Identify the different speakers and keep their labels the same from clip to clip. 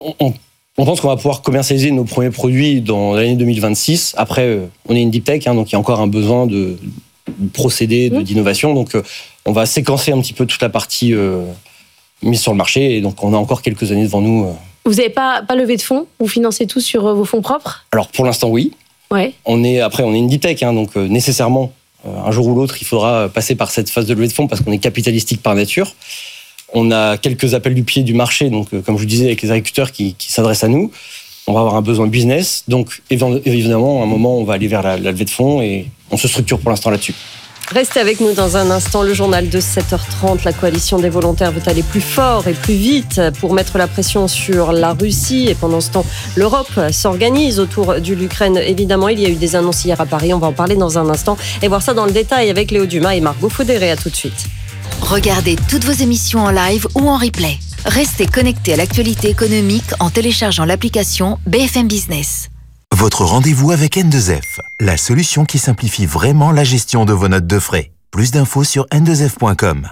Speaker 1: On pense qu'on va pouvoir commercialiser nos premiers produits dans l'année 2026. Après, on est une deep tech, donc il y a encore un besoin de procédés, d'innovation. Donc, on va séquencer un petit peu toute la partie mise sur le marché. Et donc, on a encore quelques années devant nous.
Speaker 2: Vous n'avez pas levé de fonds? Vous financez tout sur vos fonds propres?
Speaker 1: Alors, pour l'instant, oui.
Speaker 2: Ouais.
Speaker 1: On est une deep tech, donc nécessairement, un jour ou l'autre, il faudra passer par cette phase de levée de fonds parce qu'on est capitalistique par nature. On a quelques appels du pied du marché, donc comme je vous disais, avec les agriculteurs qui s'adressent à nous. On va avoir un besoin business, donc évidemment, à un moment, on va aller vers la levée de fonds et on se structure pour l'instant là-dessus.
Speaker 3: Restez avec nous dans un instant. Le journal de 7h30. La coalition des volontaires veut aller plus fort et plus vite pour mettre la pression sur la Russie. Et pendant ce temps, l'Europe s'organise autour de l'Ukraine. Évidemment, il y a eu des annonces hier à Paris. On va en parler dans un instant et voir ça dans le détail avec Léo Dumas et Margot Faudéré. À tout de suite.
Speaker 4: Regardez toutes vos émissions en live ou en replay. Restez connectés à l'actualité économique en téléchargeant l'application BFM Business.
Speaker 5: Votre rendez-vous avec N2F, la solution qui simplifie vraiment la gestion de vos notes de frais. Plus d'infos sur n2f.com.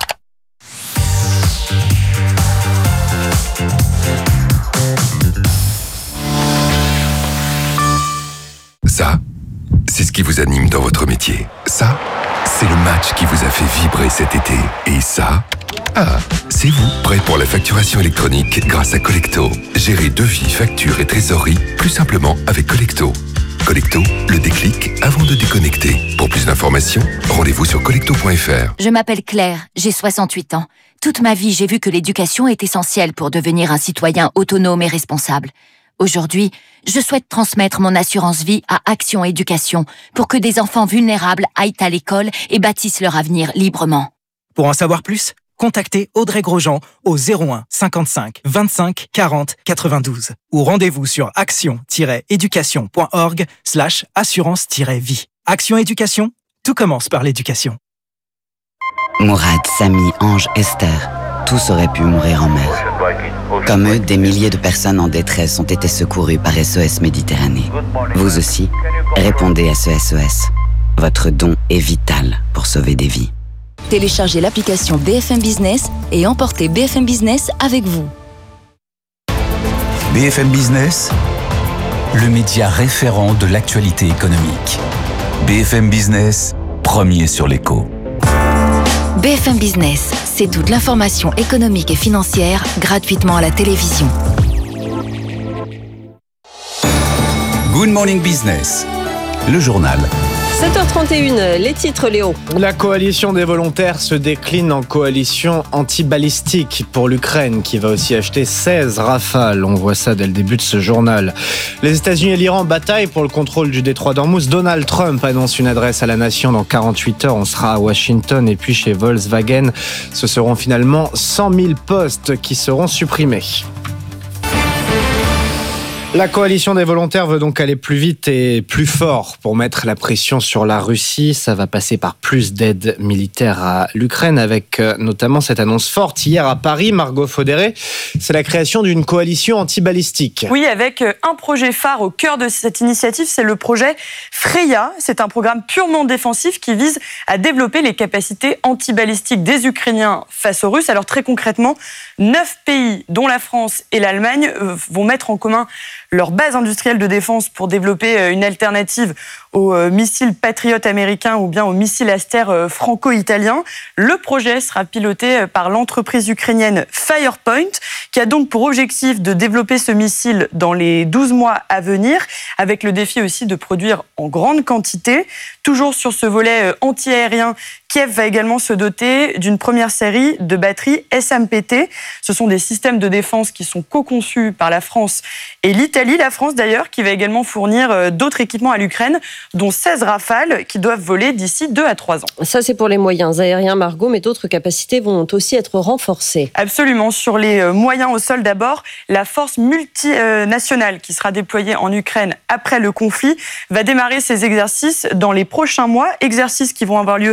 Speaker 6: Ça, c'est ce qui vous anime dans votre métier. Ça, c'est le match qui vous a fait vibrer cet été. Et ça, c'est vous, prêt pour la facturation électronique grâce à Collecto. Gérez devis, factures et trésorerie plus simplement avec Collecto. Collecto, le déclic avant de déconnecter. Pour plus d'informations, rendez-vous sur collecto.fr.
Speaker 4: Je m'appelle Claire, j'ai 68 ans. Toute ma vie, j'ai vu que l'éducation est essentielle pour devenir un citoyen autonome et responsable. Aujourd'hui, je souhaite transmettre mon assurance vie à Action Éducation pour que des enfants vulnérables aillent à l'école et bâtissent leur avenir librement.
Speaker 7: Pour en savoir plus, contactez Audrey Grosjean au 01 55 25 40 92 ou rendez-vous sur action-éducation.org/assurance-vie. Action Éducation, tout commence par l'éducation.
Speaker 8: Mourad, Samy, Ange, Esther, tous auraient pu mourir en mer. Comme eux, des milliers de personnes en détresse ont été secourues par SOS Méditerranée. Vous aussi, répondez à ce SOS. Votre don est vital pour sauver des vies.
Speaker 4: Téléchargez l'application BFM Business et emportez BFM Business avec vous.
Speaker 5: BFM Business, le média référent de l'actualité économique. BFM Business, premier sur l'écho.
Speaker 4: BFM Business, c'est toute l'information économique et financière gratuitement à la télévision.
Speaker 5: Good Morning Business, le journal.
Speaker 3: 7h31, les titres, Léo.
Speaker 9: La coalition des volontaires se décline en coalition anti-balistique pour l'Ukraine, qui va aussi acheter 16 Rafales. On voit ça dès le début de ce journal. Les États-Unis et l'Iran bataillent pour le contrôle du détroit d'Ormuz. Donald Trump annonce une adresse à la nation dans 48 heures. On sera à Washington et puis chez Volkswagen. Ce seront finalement 100 000 postes qui seront supprimés. La coalition des volontaires veut donc aller plus vite et plus fort pour mettre la pression sur la Russie. Ça va passer par plus d'aide militaire à l'Ukraine avec notamment cette annonce forte hier à Paris, Margot Faudéré. C'est la création d'une coalition anti-balistique.
Speaker 10: Oui, avec un projet phare au cœur de cette initiative, c'est le projet Freya. C'est un programme purement défensif qui vise à développer les capacités anti-balistiques des Ukrainiens face aux Russes. Alors très concrètement, 9 pays, dont la France et l'Allemagne, vont mettre en commun leur base industrielle de défense pour développer une alternative aux missiles Patriot américains ou bien aux missiles Aster franco-italiens. Le projet sera piloté par l'entreprise ukrainienne Firepoint, qui a donc pour objectif de développer ce missile dans les 12 mois à venir, avec le défi aussi de produire en grande quantité. Toujours sur ce volet anti-aérien, Kiev va également se doter d'une première série de batteries SMPT. Ce sont des systèmes de défense qui sont co-conçus par la France et l'Italie. La France d'ailleurs qui va également fournir d'autres équipements à l'Ukraine, dont 16 Rafales qui doivent voler d'ici 2 à 3 ans.
Speaker 3: Ça c'est pour les moyens aériens, Margot, mais d'autres capacités vont aussi être renforcées.
Speaker 10: Absolument. Sur les moyens au sol d'abord, la force multinationale qui sera déployée en Ukraine après le conflit va démarrer ses exercices dans les prochains mois. Exercices qui vont avoir lieu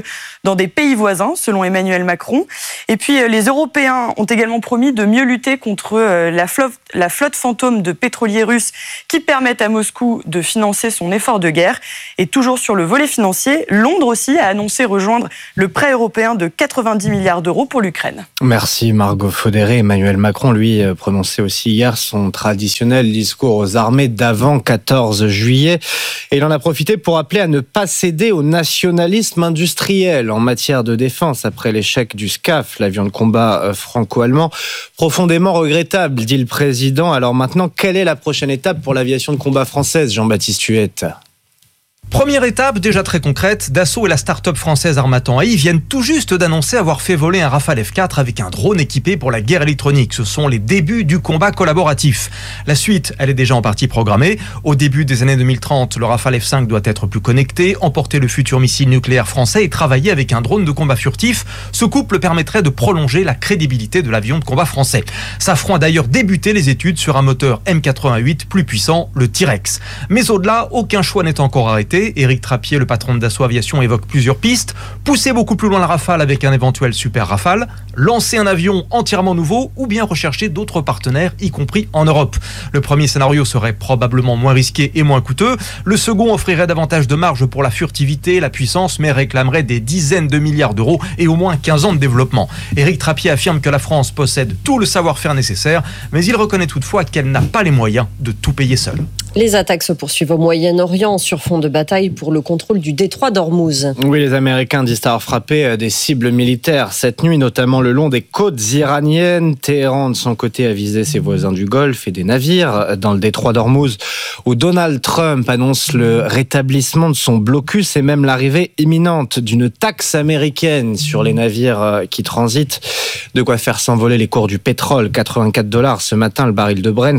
Speaker 10: dans des pays voisins, selon Emmanuel Macron. Et puis, les Européens ont également promis de mieux lutter contre la flotte fantôme de pétroliers russes qui permettent à Moscou de financer son effort de guerre. Et toujours sur le volet financier, Londres aussi a annoncé rejoindre le prêt européen de 90 milliards d'euros pour l'Ukraine.
Speaker 9: Merci Margot Faudéré. Emmanuel Macron, lui, prononçait aussi hier son traditionnel discours aux armées d'avant 14 juillet. Et il en a profité pour appeler à ne pas céder au nationalisme industriel en matière de défense après l'échec du SCAF, l'avion de combat franco-allemand. Profondément regrettable, dit le président. Alors maintenant, quelle est la prochaine étape pour l'aviation de combat française, Jean-Baptiste Huette ?
Speaker 11: Première étape, déjà très concrète, Dassault et la start-up française Harmattan AI viennent tout juste d'annoncer avoir fait voler un Rafale F4 avec un drone équipé pour la guerre électronique. Ce sont les débuts du combat collaboratif. La suite, elle est déjà en partie programmée. Au début des années 2030, le Rafale F5 doit être plus connecté, emporter le futur missile nucléaire français et travailler avec un drone de combat furtif. Ce couple permettrait de prolonger la crédibilité de l'avion de combat français. Safran a d'ailleurs débuté les études sur un moteur M88 plus puissant, le T-Rex. Mais au-delà, aucun choix n'est encore arrêté. Éric Trappier, le patron de Dassault Aviation, évoque plusieurs pistes. Pousser beaucoup plus loin la Rafale avec un éventuel Super Rafale, lancer un avion entièrement nouveau ou bien rechercher d'autres partenaires, y compris en Europe. Le premier scénario serait probablement moins risqué et moins coûteux. Le second offrirait davantage de marge pour la furtivité, la puissance, mais réclamerait des dizaines de milliards d'euros et au moins 15 ans de développement. Éric Trappier affirme que la France possède tout le savoir-faire nécessaire, mais il reconnaît toutefois qu'elle n'a pas les moyens de tout payer seule.
Speaker 3: Les attaques se poursuivent au Moyen-Orient sur fond de bataille pour le contrôle du détroit d'Ormuz.
Speaker 9: Oui, les Américains disent avoir frappé des cibles militaires cette nuit, notamment le long des côtes iraniennes. Téhéran, de son côté, a visé ses voisins du Golfe et des navires dans le détroit d'Ormuz, où Donald Trump annonce le rétablissement de son blocus et même l'arrivée imminente d'une taxe américaine sur les navires qui transitent. De quoi faire s'envoler les cours du pétrole. $84 ce matin, le baril de Brent,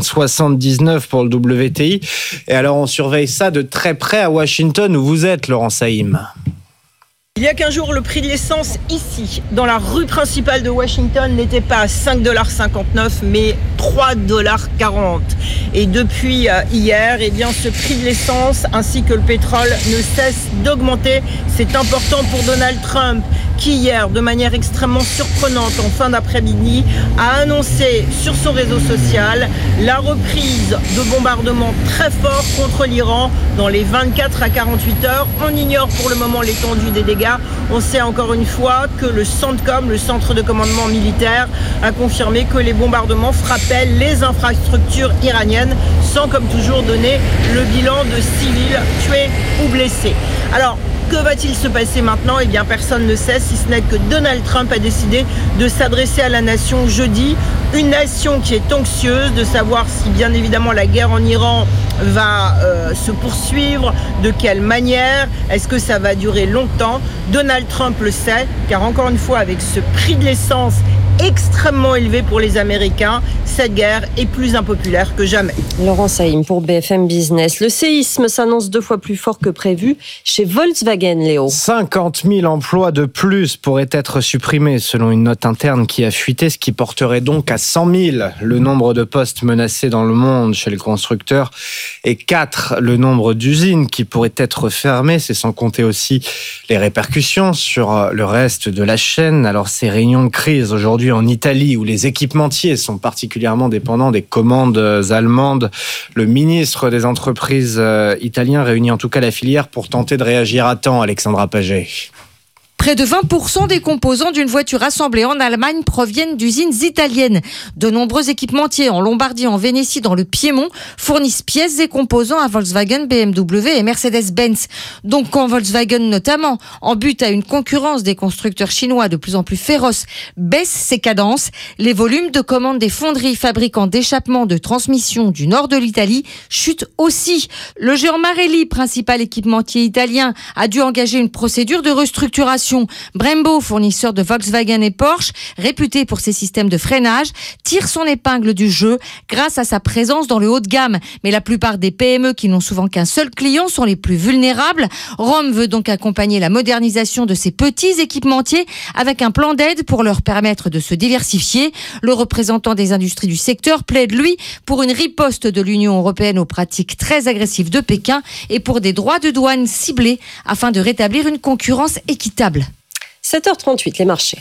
Speaker 9: 79 pour le WTI. Et alors, on surveille ça de très près à Washington, où vous êtes, Laurent Saïm.
Speaker 12: Il y a 15 jours, le prix de l'essence ici, dans la rue principale de Washington, n'était pas à $5,59, mais $3,40. Et depuis hier, eh bien, ce prix de l'essence ainsi que le pétrole ne cesse d'augmenter. C'est important pour Donald Trump, qui hier, de manière extrêmement surprenante, en fin d'après-midi, a annoncé sur son réseau social la reprise de bombardements très forts contre l'Iran dans les 24 à 48 heures. On ignore pour le moment l'étendue des dégâts. On sait encore une fois que le CENTCOM, le centre de commandement militaire, a confirmé que les bombardements frappaient les infrastructures iraniennes sans, comme toujours, donner le bilan de civils tués ou blessés. Alors, que va-t-il se passer maintenant ? Eh bien, personne ne sait, si ce n'est que Donald Trump a décidé de s'adresser à la nation jeudi. Une nation qui est anxieuse de savoir si, bien évidemment, la guerre en Iran va se poursuivre, de quelle manière, est-ce que ça va durer longtemps ? Donald Trump le sait, car encore une fois, avec ce prix de l'essence extrêmement élevé pour les Américains, cette guerre est plus impopulaire que jamais.
Speaker 3: Laurent Saïm pour BFM Business. Le séisme s'annonce 2 fois plus fort que prévu chez Volkswagen, Léo.
Speaker 9: 50 000 emplois de plus pourraient être supprimés selon une note interne qui a fuité, ce qui porterait donc à 100 000 le nombre de postes menacés dans le monde chez le constructeur et 4 le nombre d'usines qui pourraient être fermées. C'est sans compter aussi les répercussions sur le reste de la chaîne. Alors ces réunions de crise aujourd'hui en Italie, où les équipementiers sont particulièrement dépendants des commandes allemandes. Le ministre des entreprises italien réunit en tout cas la filière pour tenter de réagir à temps. Alexandra Paget.
Speaker 13: Près de 20% des composants d'une voiture assemblée en Allemagne proviennent d'usines italiennes. De nombreux équipementiers en Lombardie, en Vénétie, dans le Piémont, fournissent pièces et composants à Volkswagen, BMW et Mercedes-Benz. Donc quand Volkswagen notamment, en but à une concurrence des constructeurs chinois de plus en plus féroces, baisse ses cadences, les volumes de commandes des fonderies fabricant d'échappements de transmission du nord de l'Italie chutent aussi. Le géant Marelli, principal équipementier italien, a dû engager une procédure de restructuration. Brembo, fournisseur de Volkswagen et Porsche, réputé pour ses systèmes de freinage, tire son épingle du jeu grâce à sa présence dans le haut de gamme. Mais la plupart des PME qui n'ont souvent qu'un seul client sont les plus vulnérables. Rome veut donc accompagner la modernisation de ces petits équipementiers avec un plan d'aide pour leur permettre de se diversifier. Le représentant des industries du secteur plaide, lui, pour une riposte de l'Union européenne aux pratiques très agressives de Pékin et pour des droits de douane ciblés afin de rétablir une concurrence équitable.
Speaker 3: 7h38, les marchés.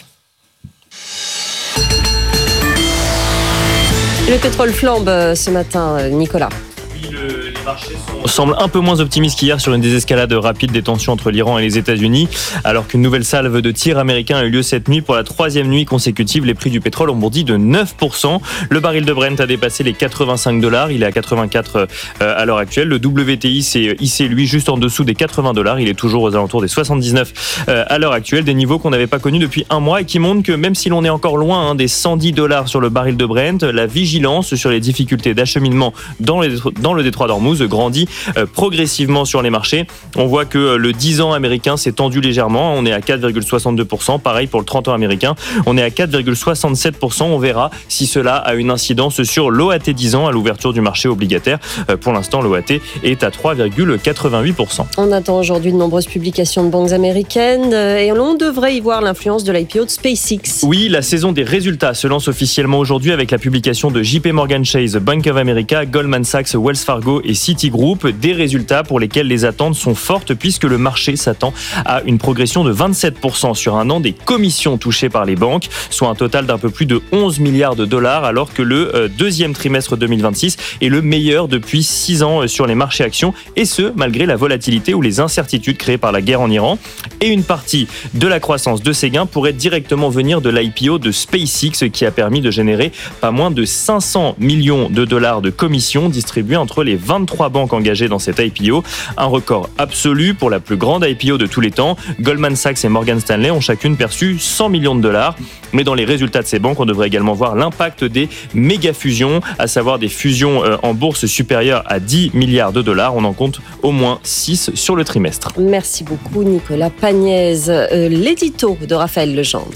Speaker 3: Le pétrole flambe ce matin, Nicolas.
Speaker 14: Les marchés semblent un peu moins optimistes qu'hier sur une désescalade rapide des tensions entre l'Iran et les États-Unis. Alors qu'une nouvelle salve de tirs américains a eu lieu cette nuit, pour la 3e nuit consécutive, les prix du pétrole ont bondi de 9%. Le baril de Brent a dépassé les $85. Il est à 84 à l'heure actuelle. Le WTI s'est hissé, lui, juste en dessous des $80. Il est toujours aux alentours des 79 à l'heure actuelle. Des niveaux qu'on n'avait pas connus depuis un mois et qui montrent que même si l'on est encore loin des $110 sur le baril de Brent, la vigilance sur les difficultés d'acheminement dans le détroit d'Ormuz grandit progressivement sur les marchés. On voit que le 10 ans américain s'est tendu légèrement. On est à 4,62%. Pareil pour le 30 ans américain. On est à 4,67%. On verra si cela a une incidence sur l'OAT 10 ans à l'ouverture du marché obligataire. Pour l'instant, l'OAT est à 3,88%.
Speaker 3: On attend aujourd'hui de nombreuses publications de banques américaines et on devrait y voir l'influence de l'IPO de SpaceX.
Speaker 14: Oui, la saison des résultats se lance officiellement aujourd'hui avec la publication de JP Morgan Chase, Bank of America, Goldman Sachs, Wells Fargo et Citigroup. Des résultats pour lesquels les attentes sont fortes puisque le marché s'attend à une progression de 27% sur un an des commissions touchées par les banques, soit un total d'un peu plus de 11 milliards de dollars, alors que le deuxième trimestre 2026 est le meilleur depuis 6 ans sur les marchés actions, et ce, malgré la volatilité ou les incertitudes créées par la guerre en Iran. Et une partie de la croissance de ces gains pourrait directement venir de l'IPO de SpaceX, qui a permis de générer pas moins de 500 millions de dollars de commissions distribuées entre les 23 banques engagées dans cette IPO, un record absolu pour la plus grande IPO de tous les temps. Goldman Sachs et Morgan Stanley ont chacune perçu 100 millions de dollars. Mais dans les résultats de ces banques, on devrait également voir l'impact des méga-fusions, à savoir des fusions en bourse supérieures à 10 milliards de dollars. On en compte au moins 6 sur le trimestre.
Speaker 3: Merci beaucoup Nicolas Pagnès. L'édito de Raphaël Legendre.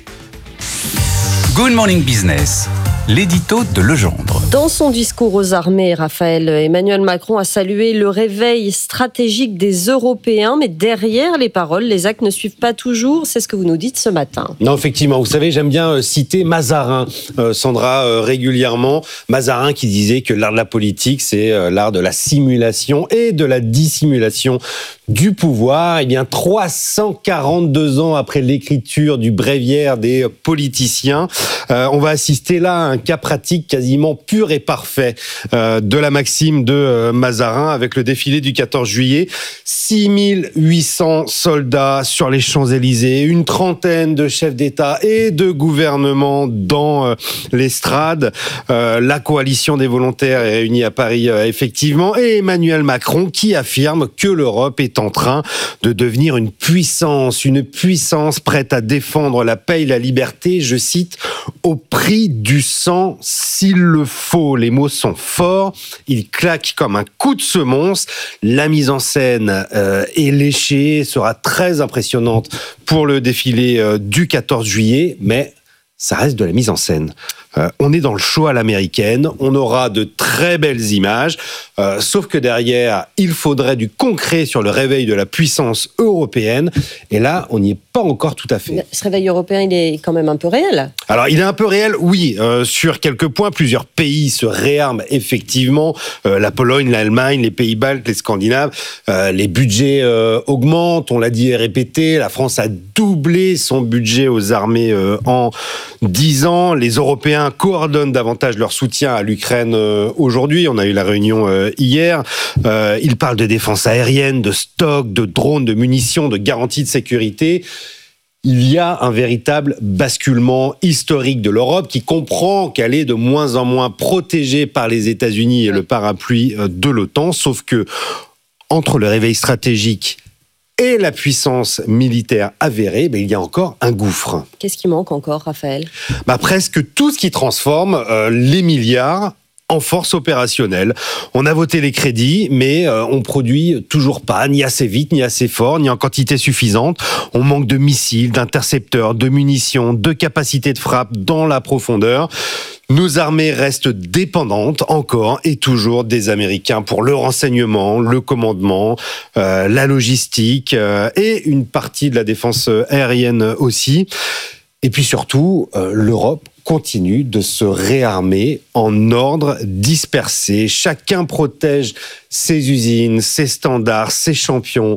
Speaker 5: Good Morning Business, l'édito de Legendre.
Speaker 3: Dans son discours aux armées, Emmanuel Macron a salué le réveil stratégique des Européens, mais derrière les paroles, les actes ne suivent pas toujours. C'est ce que vous nous dites ce matin.
Speaker 15: Non, effectivement. Vous savez, j'aime bien citer Mazarin, Sandra, régulièrement. Mazarin qui disait que l'art de la politique, c'est l'art de la simulation et de la dissimulation du pouvoir. Eh bien, 342 ans après l'écriture du bréviaire des politiciens, on va assister là à un cas pratique quasiment pur et parfait de la maxime de Mazarin avec le défilé du 14 juillet. 6800 soldats sur les Champs-Élysées, une trentaine de chefs d'État et de gouvernement dans l'estrade. La coalition des volontaires est réunie à Paris, effectivement, et Emmanuel Macron qui affirme que l'Europe est en train de devenir une puissance prête à défendre la paix et la liberté, je cite, au prix du sang s'il le faut. Les mots sont forts, ils claquent comme un coup de semonce. La mise en scène est léchée, sera très impressionnante pour le défilé du 14 juillet, mais ça reste de la mise en scène. On est dans le show à l'américaine, on aura de très belles images, sauf que derrière, il faudrait du concret sur le réveil de la puissance européenne, et là, on n'y est pas encore tout à fait.
Speaker 3: Ce réveil européen, il est quand même un peu réel.
Speaker 15: Alors, il est un peu réel, oui, sur quelques points. Plusieurs pays se réarment, effectivement. La Pologne, l'Allemagne, les pays baltes, les Scandinaves. Les budgets augmentent, on l'a dit et répété. La France a doublé son budget aux armées en 10 ans. Les Européens coordonnent davantage leur soutien à l'Ukraine aujourd'hui. On a eu la réunion hier. Ils parlent de défense aérienne, de stock, de drones, de munitions, de garanties de sécurité. Il y a un véritable basculement historique de l'Europe qui comprend qu'elle est de moins en moins protégée par les États-Unis et le parapluie de l'OTAN, sauf que entre le réveil stratégique et la puissance militaire avérée, il y a encore un gouffre.
Speaker 3: Qu'est-ce qui manque encore, Raphaël ?
Speaker 15: Presque tout ce qui transforme les milliards en force opérationnelle. On a voté les crédits, mais on produit toujours pas, ni assez vite, ni assez fort, ni en quantité suffisante. On manque de missiles, d'intercepteurs, de munitions, de capacités de frappe dans la profondeur. Nos armées restent dépendantes encore et toujours des Américains pour le renseignement, le commandement, la logistique et une partie de la défense aérienne aussi. Et puis surtout, l'Europe continue de se réarmer en ordre dispersé. Chacun protège ses usines, ses standards, ses champions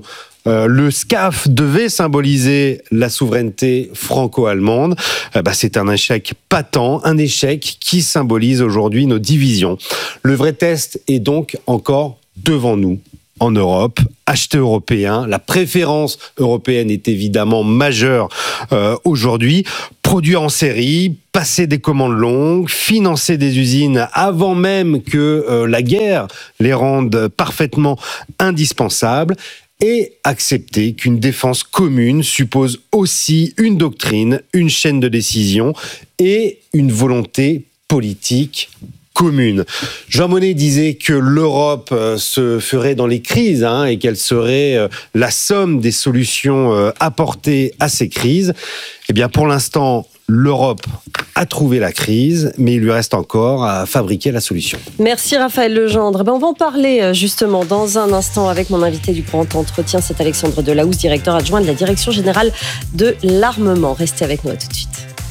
Speaker 15: le SCAF devait symboliser la souveraineté franco-allemande. C'est un échec patent, un échec qui symbolise aujourd'hui nos divisions. Le vrai test est donc encore devant nous. En Europe, acheter européen, la préférence européenne est évidemment majeure aujourd'hui. Produire en série, passer des commandes longues, financer des usines avant même que la guerre les rende parfaitement indispensables et accepter qu'une défense commune suppose aussi une doctrine, une chaîne de décision et une volonté politique commune. Jean Monnet disait que l'Europe se ferait dans les crises et qu'elle serait la somme des solutions apportées à ces crises. Eh bien, pour l'instant, l'Europe a trouvé la crise, mais il lui reste encore à fabriquer la solution.
Speaker 3: Merci Raphaël Legendre. On va en parler justement dans un instant avec mon invité du grand entretien, c'est Alexandre Delahousse, directeur adjoint de la Direction générale de l'armement. Restez avec nous, à tout de suite.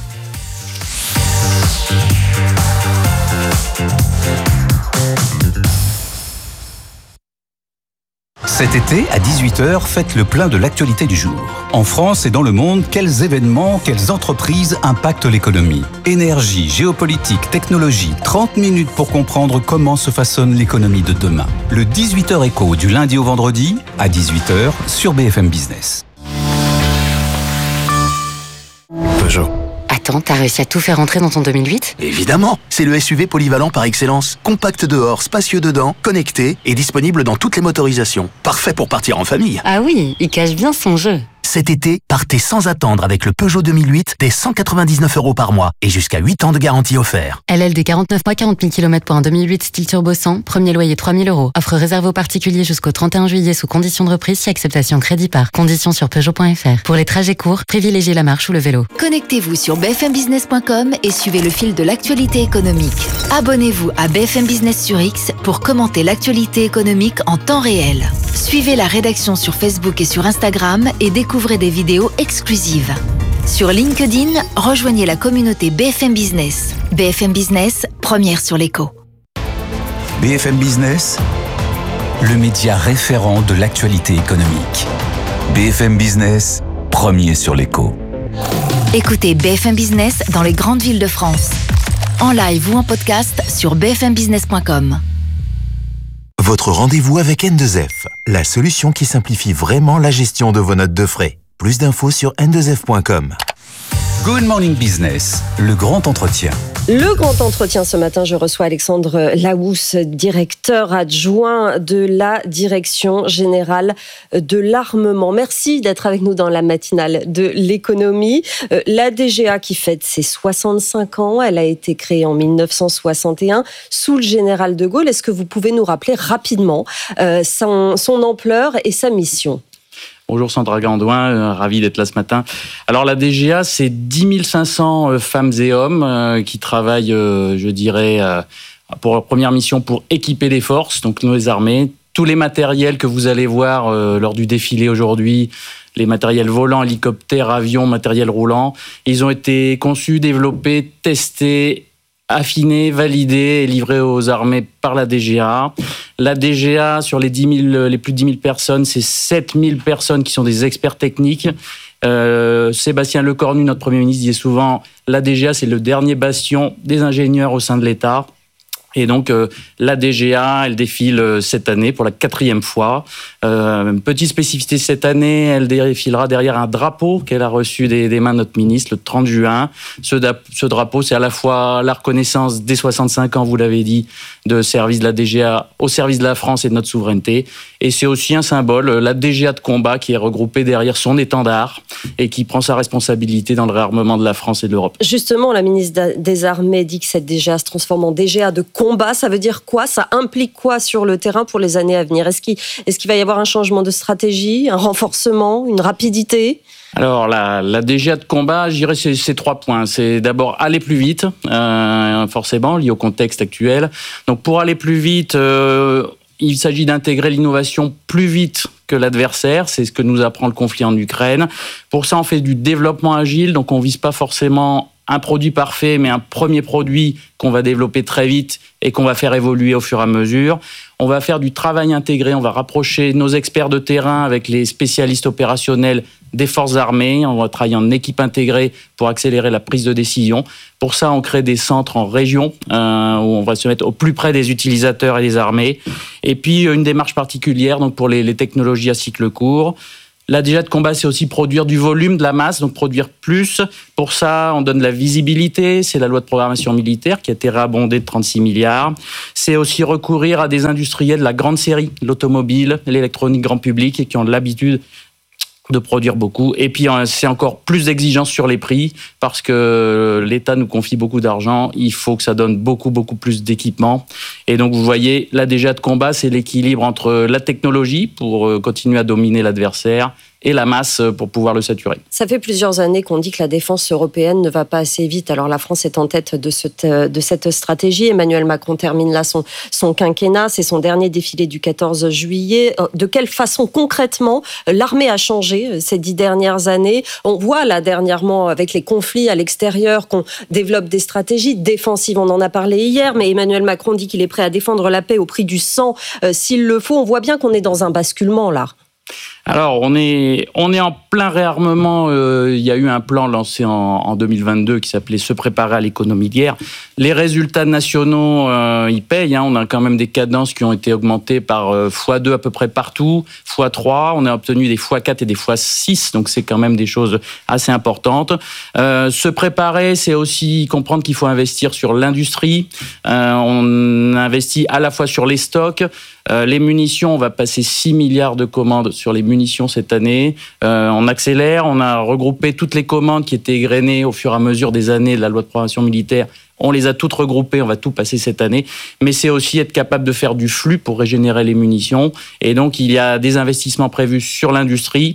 Speaker 5: Cet été, à 18h, faites le plein de l'actualité du jour. En France et dans le monde, quels événements, quelles entreprises impactent l'économie ? Énergie, géopolitique, technologie, 30 minutes pour comprendre comment se façonne l'économie de demain. Le 18h Écho du lundi au vendredi, à 18h, sur BFM Business.
Speaker 16: Peugeot.
Speaker 17: Attends, t'as réussi à tout faire entrer dans ton 2008 ?
Speaker 16: Évidemment, c'est le SUV polyvalent par excellence. Compact dehors, spacieux dedans, connecté et disponible dans toutes les motorisations. Parfait pour partir en famille.
Speaker 17: Ah oui, il cache bien son jeu.
Speaker 16: Cet été, partez sans attendre avec le Peugeot 2008 dès 199 € par mois et jusqu'à 8 ans de garantie offert.
Speaker 17: LLD 49 mois, 40 000 km pour un 2008 style turbo 100, premier loyer 3 000 €. Offre réservée aux particuliers jusqu'au 31 juillet sous conditions de reprise si acceptation crédit par. Conditions sur Peugeot.fr. Pour les trajets courts, privilégiez la marche ou le vélo.
Speaker 4: Connectez-vous sur bfmbusiness.com et suivez le fil de l'actualité économique. Abonnez-vous à BFM Business sur X pour commenter l'actualité économique en temps réel. Suivez la rédaction sur Facebook et sur Instagram et découvrez des vidéos exclusives. Sur LinkedIn, rejoignez la communauté BFM Business. BFM Business, première sur l'écho.
Speaker 5: BFM Business, le média référent de l'actualité économique. BFM Business, premier sur l'écho.
Speaker 4: Écoutez BFM Business dans les grandes villes de France. En live ou en podcast sur bfmbusiness.com.
Speaker 18: Votre rendez-vous avec N2F, la solution qui simplifie vraiment la gestion de vos notes de frais. Plus d'infos sur n2f.com.
Speaker 5: Good Morning Business, le grand entretien.
Speaker 3: Le grand entretien ce matin, je reçois Alexandre Delahousse, directeur adjoint de la Direction générale de l'armement. Merci d'être avec nous dans la matinale de l'économie. La DGA qui fête ses 65 ans, elle a été créée en 1961 sous le général de Gaulle. Est-ce que vous pouvez nous rappeler rapidement son ampleur et sa mission ?
Speaker 19: Bonjour Sandra Gandouin, ravi d'être là ce matin. Alors la DGA, c'est 10 500 femmes et hommes qui travaillent, je dirais, pour leur première mission pour équiper les forces, donc nos armées. Tous les matériels que vous allez voir lors du défilé aujourd'hui, les matériels volants, hélicoptères, avions, matériel roulant, ils ont été conçus, développés, testés, affinés, validés et livrés aux armées par la DGA. La DGA, sur les plus de 10 000 personnes, c'est 7 000 personnes qui sont des experts techniques. Sébastien Lecornu, notre Premier ministre, disait souvent la DGA, c'est le dernier bastion des ingénieurs au sein de l'État. Et donc, la DGA, elle défile cette année pour la 4e fois. Petite spécificité cette année, elle défilera derrière un drapeau qu'elle a reçu des mains de notre ministre le 30 juin. Ce drapeau, c'est à la fois la reconnaissance des 65 ans, vous l'avez dit, de service de la DGA au service de la France et de notre souveraineté. Et c'est aussi un symbole, la DGA de combat qui est regroupée derrière son étendard et qui prend sa responsabilité dans le réarmement de la France et de l'Europe.
Speaker 3: Justement, la ministre des Armées dit que cette DGA se transforme en DGA de combat. Ça veut dire quoi ? Ça implique quoi sur le terrain pour les années à venir ? Est-ce qu'il va y avoir un changement de stratégie, un renforcement, une rapidité ?
Speaker 19: Alors, la DGA de combat, je dirais, c'est 3 points. C'est d'abord aller plus vite, forcément, lié au contexte actuel. Donc, pour aller plus vite, il s'agit d'intégrer l'innovation plus vite que l'adversaire. C'est ce que nous apprend le conflit en Ukraine. Pour ça, on fait du développement agile, donc on vise pas forcément un produit parfait, mais un premier produit qu'on va développer très vite et qu'on va faire évoluer au fur et à mesure. On va faire du travail intégré, on va rapprocher nos experts de terrain avec les spécialistes opérationnels des forces armées. On va travailler en équipe intégrée pour accélérer la prise de décision. Pour ça, on crée des centres en région où on va se mettre au plus près des utilisateurs et des armées. Et puis, une démarche particulière donc pour les technologies à cycle court. La DGA de combat, c'est aussi produire du volume, de la masse, donc produire plus. Pour ça, on donne de la visibilité. C'est la loi de programmation militaire qui a été réabondée de 36 milliards. C'est aussi recourir à des industriels de la grande série, l'automobile, l'électronique grand public, et qui ont l'habitude de produire beaucoup. Et puis, c'est encore plus d'exigence sur les prix parce que l'État nous confie beaucoup d'argent. Il faut que ça donne beaucoup plus d'équipements. Et donc, vous voyez, la DGA de combat, c'est l'équilibre entre la technologie pour continuer à dominer l'adversaire et la masse pour pouvoir le saturer.
Speaker 3: Ça fait plusieurs années qu'on dit que la défense européenne ne va pas assez vite. Alors la France est en tête de cette stratégie. Emmanuel Macron termine là son quinquennat. C'est son dernier défilé du 14 juillet. De quelle façon concrètement l'armée a changé ces 10 dernières années? On voit là dernièrement avec les conflits à l'extérieur qu'on développe des stratégies défensives. On en a parlé hier, mais Emmanuel Macron dit qu'il est prêt à défendre la paix au prix du sang s'il le faut. On voit bien qu'on est dans un basculement là.
Speaker 19: Alors, on est en plein réarmement. Il y a eu un plan lancé en 2022 qui s'appelait « Se préparer à l'économie de guerre ». Les résultats nationaux, ils payent. On a quand même des cadences qui ont été augmentées par x2 à peu près partout, x3. On a obtenu des x4 et des x6, donc c'est quand même des choses assez importantes. Se préparer, c'est aussi comprendre qu'il faut investir sur l'industrie. On investit à la fois sur les stocks. Les munitions, on va passer 6 milliards de commandes sur les munitions cette année. On accélère, on a regroupé toutes les commandes qui étaient égrenées au fur et à mesure des années de la loi de programmation militaire. On les a toutes regroupées, on va tout passer cette année. Mais c'est aussi être capable de faire du flux pour régénérer les munitions. Et donc, il y a des investissements prévus sur l'industrie.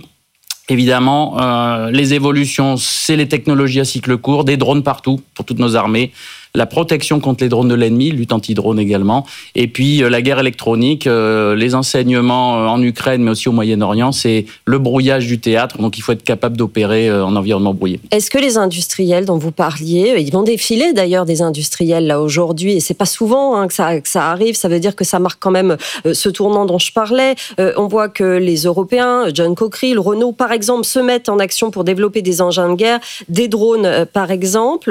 Speaker 19: Évidemment, les évolutions, c'est les technologies à cycle court, des drones partout pour toutes nos armées. La protection contre les drones de l'ennemi, lutte anti-drone également. Et puis la guerre électronique, les enseignements en Ukraine, mais aussi au Moyen-Orient, c'est le brouillage du théâtre. Donc il faut être capable d'opérer en environnement brouillé.
Speaker 3: Est-ce que les industriels dont vous parliez, ils vont défiler d'ailleurs des industriels là aujourd'hui, et c'est pas souvent que ça arrive, ça veut dire que ça marque quand même ce tournant dont je parlais. On voit que les Européens, John Cockerill, Renault par exemple, se mettent en action pour développer des engins de guerre, des drones par exemple.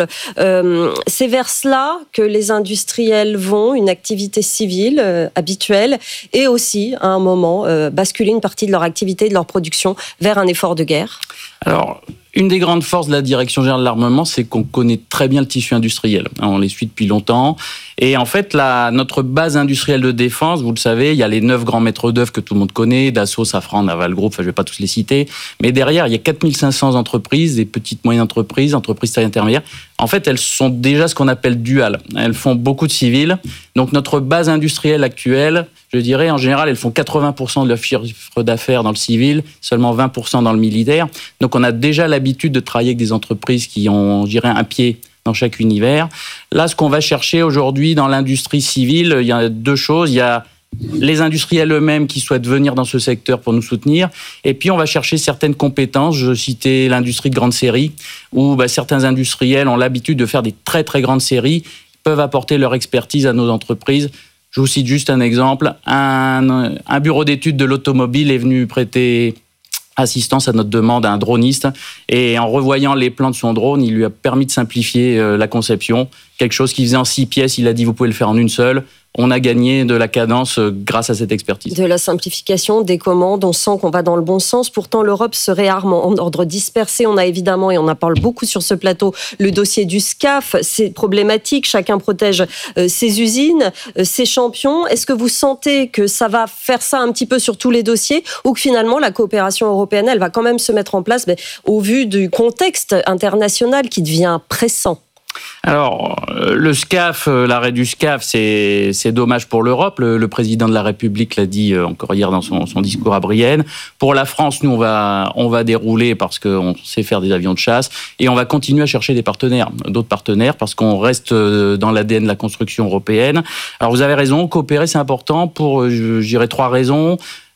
Speaker 3: C'est vers cela que les industriels vont, une activité civile habituelle, et aussi, à un moment, basculer une partie de leur activité, de leur production, vers un effort de guerre?
Speaker 19: Alors, une des grandes forces de la Direction générale de l'armement, c'est qu'on connaît très bien le tissu industriel. On les suit depuis longtemps. Et en fait, notre base industrielle de défense, vous le savez, il y a les 9 grands maîtres d'œuvre que tout le monde connaît, Dassault, Safran, Naval Group, je ne vais pas tous les citer. Mais derrière, il y a 4500 entreprises, des petites moyennes entreprises taille intermédiaire. En fait, elles sont déjà ce qu'on appelle duales. Elles font beaucoup de civils. Donc, notre base industrielle actuelle, je dirais, en général, elles font 80% de leur chiffre d'affaires dans le civil, seulement 20% dans le militaire. Donc, on a déjà l'habitude de travailler avec des entreprises qui ont, je dirais, un pied dans chaque univers. Là, ce qu'on va chercher aujourd'hui dans l'industrie civile, il y a 2 choses. Il y a les industriels eux-mêmes qui souhaitent venir dans ce secteur pour nous soutenir. Et puis, on va chercher certaines compétences. Je citais l'industrie de grande série, où certains industriels ont l'habitude de faire des très, très grandes séries, peuvent apporter leur expertise à nos entreprises. Je vous cite juste un exemple. Un bureau d'études de l'automobile est venu prêter assistance à notre demande à un droniste. Et en revoyant les plans de son drone, il lui a permis de simplifier la conception. Quelque chose qu'il faisait en 6 pièces, il a dit vous pouvez le faire en une seule. On a gagné de la cadence grâce à cette expertise. De la simplification, des commandes, on sent qu'on va dans le bon sens. Pourtant, l'Europe se réarme en ordre dispersé. On a évidemment, et on en parle beaucoup sur ce plateau, le dossier du SCAF. C'est problématique. Chacun protège ses usines, ses champions. Est-ce que vous sentez que ça va faire ça un petit peu sur tous les dossiers, ou que finalement, la coopération européenne, elle va quand même se mettre en place au vu du contexte international qui devient pressant? Alors, le SCAF, l'arrêt du SCAF, c'est dommage pour l'Europe. Le président de la République l'a dit encore hier dans son discours à Brienne. Pour la France, nous, on va dérouler parce qu'on sait faire des avions de chasse, et on va continuer à chercher d'autres partenaires, parce qu'on reste dans l'ADN de la construction européenne. Alors, vous avez raison, coopérer, c'est important pour, je dirais, 3 raisons.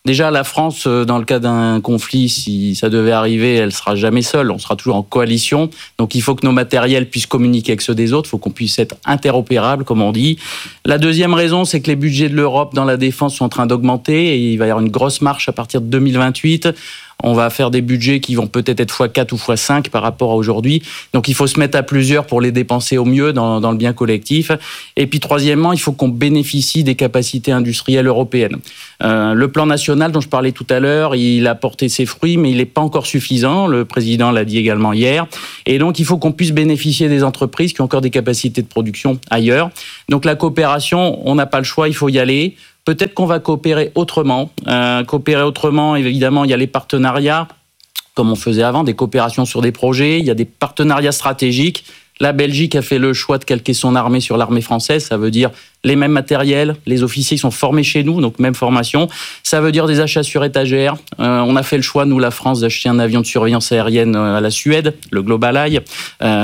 Speaker 19: Déjà, la France, dans le cas d'un conflit, si ça devait arriver, elle sera jamais seule. On sera toujours en coalition. Donc, il faut que nos matériels puissent communiquer avec ceux des autres. Il faut qu'on puisse être interopérable, comme on dit. La deuxième raison, c'est que les budgets de l'Europe dans la défense sont en train d'augmenter et il va y avoir une grosse marche à partir de 2028. On va faire des budgets qui vont peut-être être x4 ou x5 par rapport à aujourd'hui. Donc, il faut se mettre à plusieurs pour les dépenser au mieux dans le bien collectif. Et puis, troisièmement, il faut qu'on bénéficie des capacités industrielles européennes. Le plan national dont je parlais tout à l'heure, il a porté ses fruits, mais il n'est pas encore suffisant. Le président l'a dit également hier. Et donc, il faut qu'on puisse bénéficier des entreprises qui ont encore des capacités de production ailleurs. Donc, la coopération, on n'a pas le choix, il faut y aller. Peut-être qu'on va coopérer autrement. Évidemment, il y a les partenariats, comme on faisait avant, des coopérations sur des projets. Il y a des partenariats stratégiques. La Belgique a fait le choix de calquer son armée sur l'armée française. Ça veut dire les mêmes matériels. Les officiers sont formés chez nous, donc même formation. Ça veut dire des achats sur étagère. On a fait le choix, nous, la France, d'acheter un avion de surveillance aérienne à la Suède, le GlobalEye. Pourquoi ?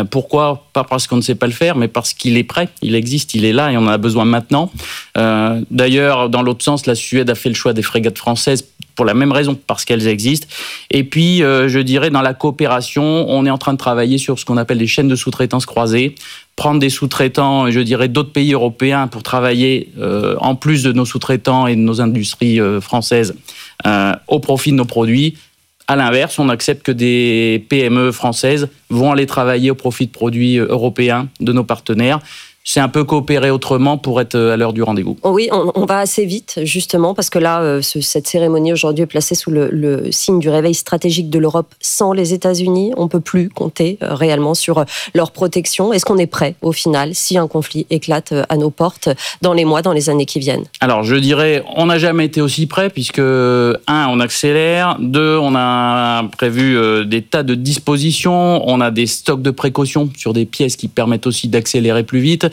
Speaker 19: Pas parce qu'on ne sait pas le faire, mais parce qu'il est prêt, il existe, il est là et on en a besoin maintenant. D'ailleurs, dans l'autre sens, la Suède a fait le choix des frégates françaises pour la même raison, parce qu'elles existent. Et puis, je dirais, dans la coopération, on est en train de travailler sur ce qu'on appelle des chaînes de sous-traitance croisées. Prendre des sous-traitants, je dirais, d'autres pays européens pour travailler, en plus de nos sous-traitants et de nos industries françaises, au profit de nos produits. À l'inverse, on accepte que des PME françaises vont aller travailler au profit de produits européens de nos partenaires. C'est un peu coopérer autrement pour être à l'heure du rendez-vous.
Speaker 3: Oui, on va assez vite, justement, parce que là, cette cérémonie aujourd'hui est placée sous le signe du réveil stratégique de l'Europe. Sans les États-Unis, on ne peut plus compter réellement sur leur protection. Est-ce qu'on est prêt, au final, si un conflit éclate à nos portes dans les mois, dans les années qui viennent ?
Speaker 19: Alors, je dirais, on n'a jamais été aussi prêt, puisque, 1, on accélère, 2, on a prévu des tas de dispositions, on a des stocks de précautions sur des pièces qui permettent aussi d'accélérer plus vite.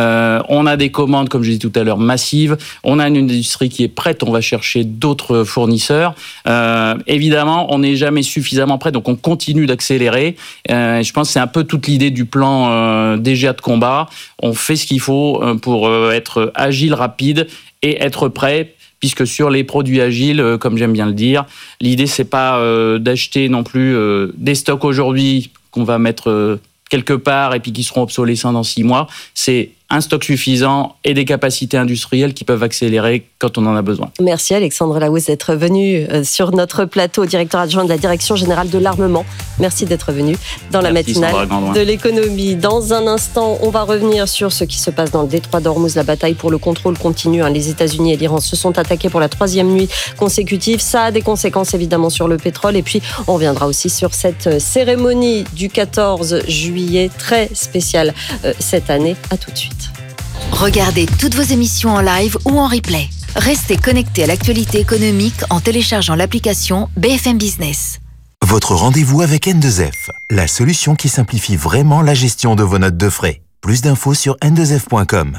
Speaker 19: On a des commandes, comme je disais tout à l'heure, massives. On a une industrie qui est prête. On va chercher d'autres fournisseurs. Évidemment, on n'est jamais suffisamment prêt, donc on continue d'accélérer. Je pense que c'est un peu toute l'idée du plan DGA de combat. On fait ce qu'il faut pour être agile, rapide et être prêt. Puisque sur les produits agiles, comme j'aime bien le dire, l'idée c'est pas d'acheter non plus des stocks aujourd'hui qu'on va mettre quelque part et puis qui seront obsolescents dans 6 mois. C'est un stock suffisant et des capacités industrielles qui peuvent accélérer quand on en a besoin.
Speaker 3: Merci Alexandre Laousse d'être venu sur notre plateau, directeur adjoint de la Direction Générale de l'Armement. Merci d'être venu dans la matinale de l'économie. Dans un instant, on va revenir sur ce qui se passe dans le détroit d'Ormuz. La bataille pour le contrôle continue. Les États-Unis et l'Iran se sont attaqués pour la 3e nuit consécutive. Ça a des conséquences évidemment sur le pétrole. Et puis, on reviendra aussi sur cette cérémonie du 14 juillet, très spéciale cette année. À tout de suite.
Speaker 4: Regardez toutes vos émissions en live ou en replay. Restez connectés à l'actualité économique en téléchargeant l'application BFM Business.
Speaker 18: Votre rendez-vous avec N2F, la solution qui simplifie vraiment la gestion de vos notes de frais. Plus d'infos sur n2f.com.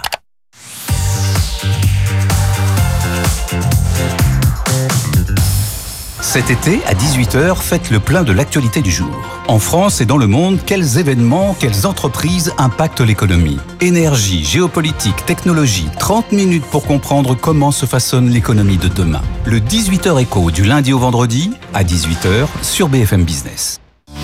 Speaker 5: Cet été, à 18h, faites le plein de l'actualité du jour. En France et dans le monde, quels événements, quelles entreprises impactent l'économie ? Énergie, géopolitique, technologie, 30 minutes pour comprendre comment se façonne l'économie de demain. Le 18h Écho du lundi au vendredi, à 18h, sur BFM Business.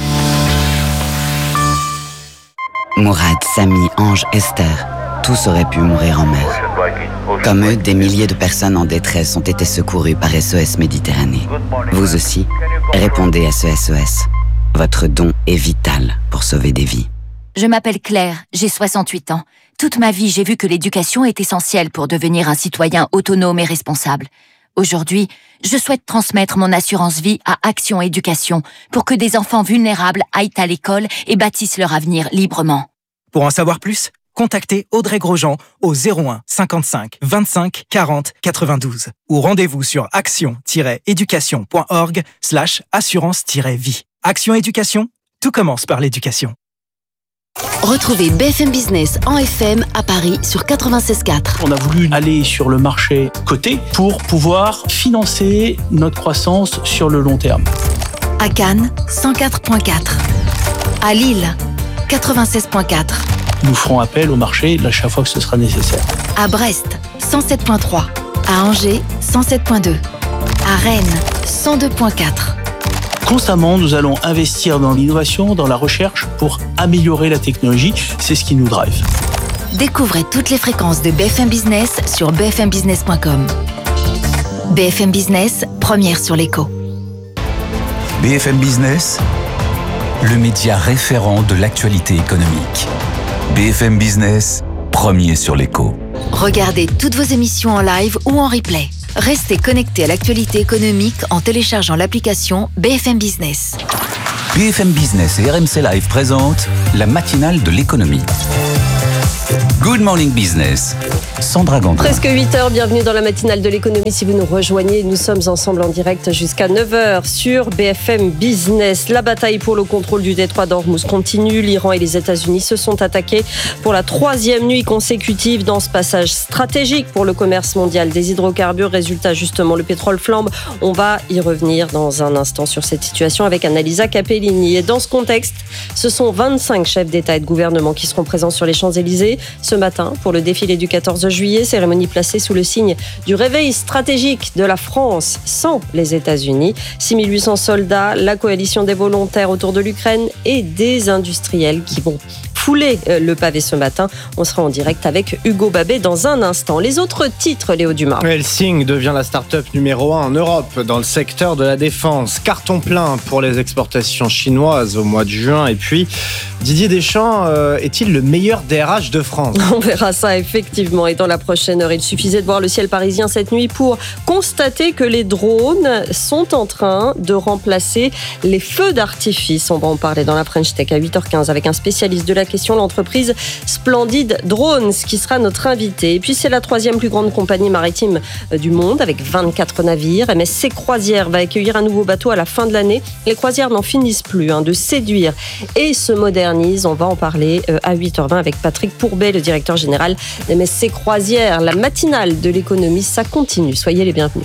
Speaker 8: Mourad, Samy, Ange, Esther, tous auraient pu mourir en mer. Comme eux, des milliers de personnes en détresse ont été secourues par SOS Méditerranée. Vous aussi, répondez à ce SOS. Votre don est vital pour sauver des vies.
Speaker 4: Je m'appelle Claire, j'ai 68 ans. Toute ma vie, j'ai vu que l'éducation est essentielle pour devenir un citoyen autonome et responsable. Aujourd'hui, je souhaite transmettre mon assurance vie à Action Éducation pour que des enfants vulnérables aillent à l'école et bâtissent leur avenir librement.
Speaker 7: Pour en savoir plus, contactez Audrey Grosjean au 01 55 25 40 92 ou rendez-vous sur action-éducation.org/assurance-vie. Action Éducation, tout commence par l'éducation.
Speaker 20: Retrouvez BFM Business en FM à Paris sur 96.4.
Speaker 21: On a voulu aller sur le marché coté pour pouvoir financer notre croissance sur le long terme.
Speaker 20: À Cannes, 104.4. À Lille, 96.4.
Speaker 21: Nous ferons appel au marché à chaque fois que ce sera nécessaire.
Speaker 20: À Brest, 107.3. À Angers, 107.2. À Rennes, 102.4.
Speaker 21: Constamment, nous allons investir dans l'innovation, dans la recherche pour améliorer la technologie. C'est ce qui nous drive.
Speaker 4: Découvrez toutes les fréquences de BFM Business sur bfmbusiness.com. BFM Business, première sur l'écho.
Speaker 5: BFM Business, le média référent de l'actualité économique. BFM Business, premier sur l'écho.
Speaker 4: Regardez toutes vos émissions en live ou en replay. Restez connectés à l'actualité économique en téléchargeant l'application BFM Business.
Speaker 5: BFM Business et RMC Live présentent la matinale de l'économie. Good Morning Business. Sandra Gandoin.
Speaker 3: Presque 8h, bienvenue dans la matinale de l'économie. Si vous nous rejoignez, nous sommes ensemble en direct jusqu'à 9h sur BFM Business. La bataille pour le contrôle du détroit d'Ormuz continue. L'Iran et les États-Unis se sont attaqués pour la 3e nuit consécutive dans ce passage stratégique pour le commerce mondial des hydrocarbures. Résultat, justement, le pétrole flambe. On va y revenir dans un instant sur cette situation avec Annalisa Capellini. Et dans ce contexte, ce sont 25 chefs d'État et de gouvernement qui seront présents sur les Champs-Élysées ce matin pour le défilé du 14 juillet, cérémonie placée sous le signe du réveil stratégique de la France sans les États-Unis. 6800 soldats, la coalition des volontaires autour de l'Ukraine et des industriels qui vont fouler le pavé ce matin. On sera en direct avec Hugo Babet dans un instant. Les autres titres, Léo Dumas.
Speaker 9: Helsing devient la start-up numéro 1 en Europe dans le secteur de la défense. Carton plein pour les exportations chinoises au mois de juin. Et puis, Didier Deschamps est-il le meilleur DRH de France ?
Speaker 3: On verra ça effectivement. Et dans la prochaine heure, il suffisait de voir le ciel parisien cette nuit pour constater que les drones sont en train de remplacer les feux d'artifice. On va en parler dans la French Tech à 8h15 avec un spécialiste de la question, l'entreprise Splendid Drones, qui sera notre invité. Et puis c'est la 3e plus grande compagnie maritime du monde avec 24 navires. MSC Croisières va accueillir un nouveau bateau à la fin de l'année. Les croisières n'en finissent plus de séduire et se modernisent. On va en parler à 8h20 avec Patrick Pourbet, le directeur général d'MSC Croisières. La matinale de l'économie, ça continue. Soyez les bienvenus.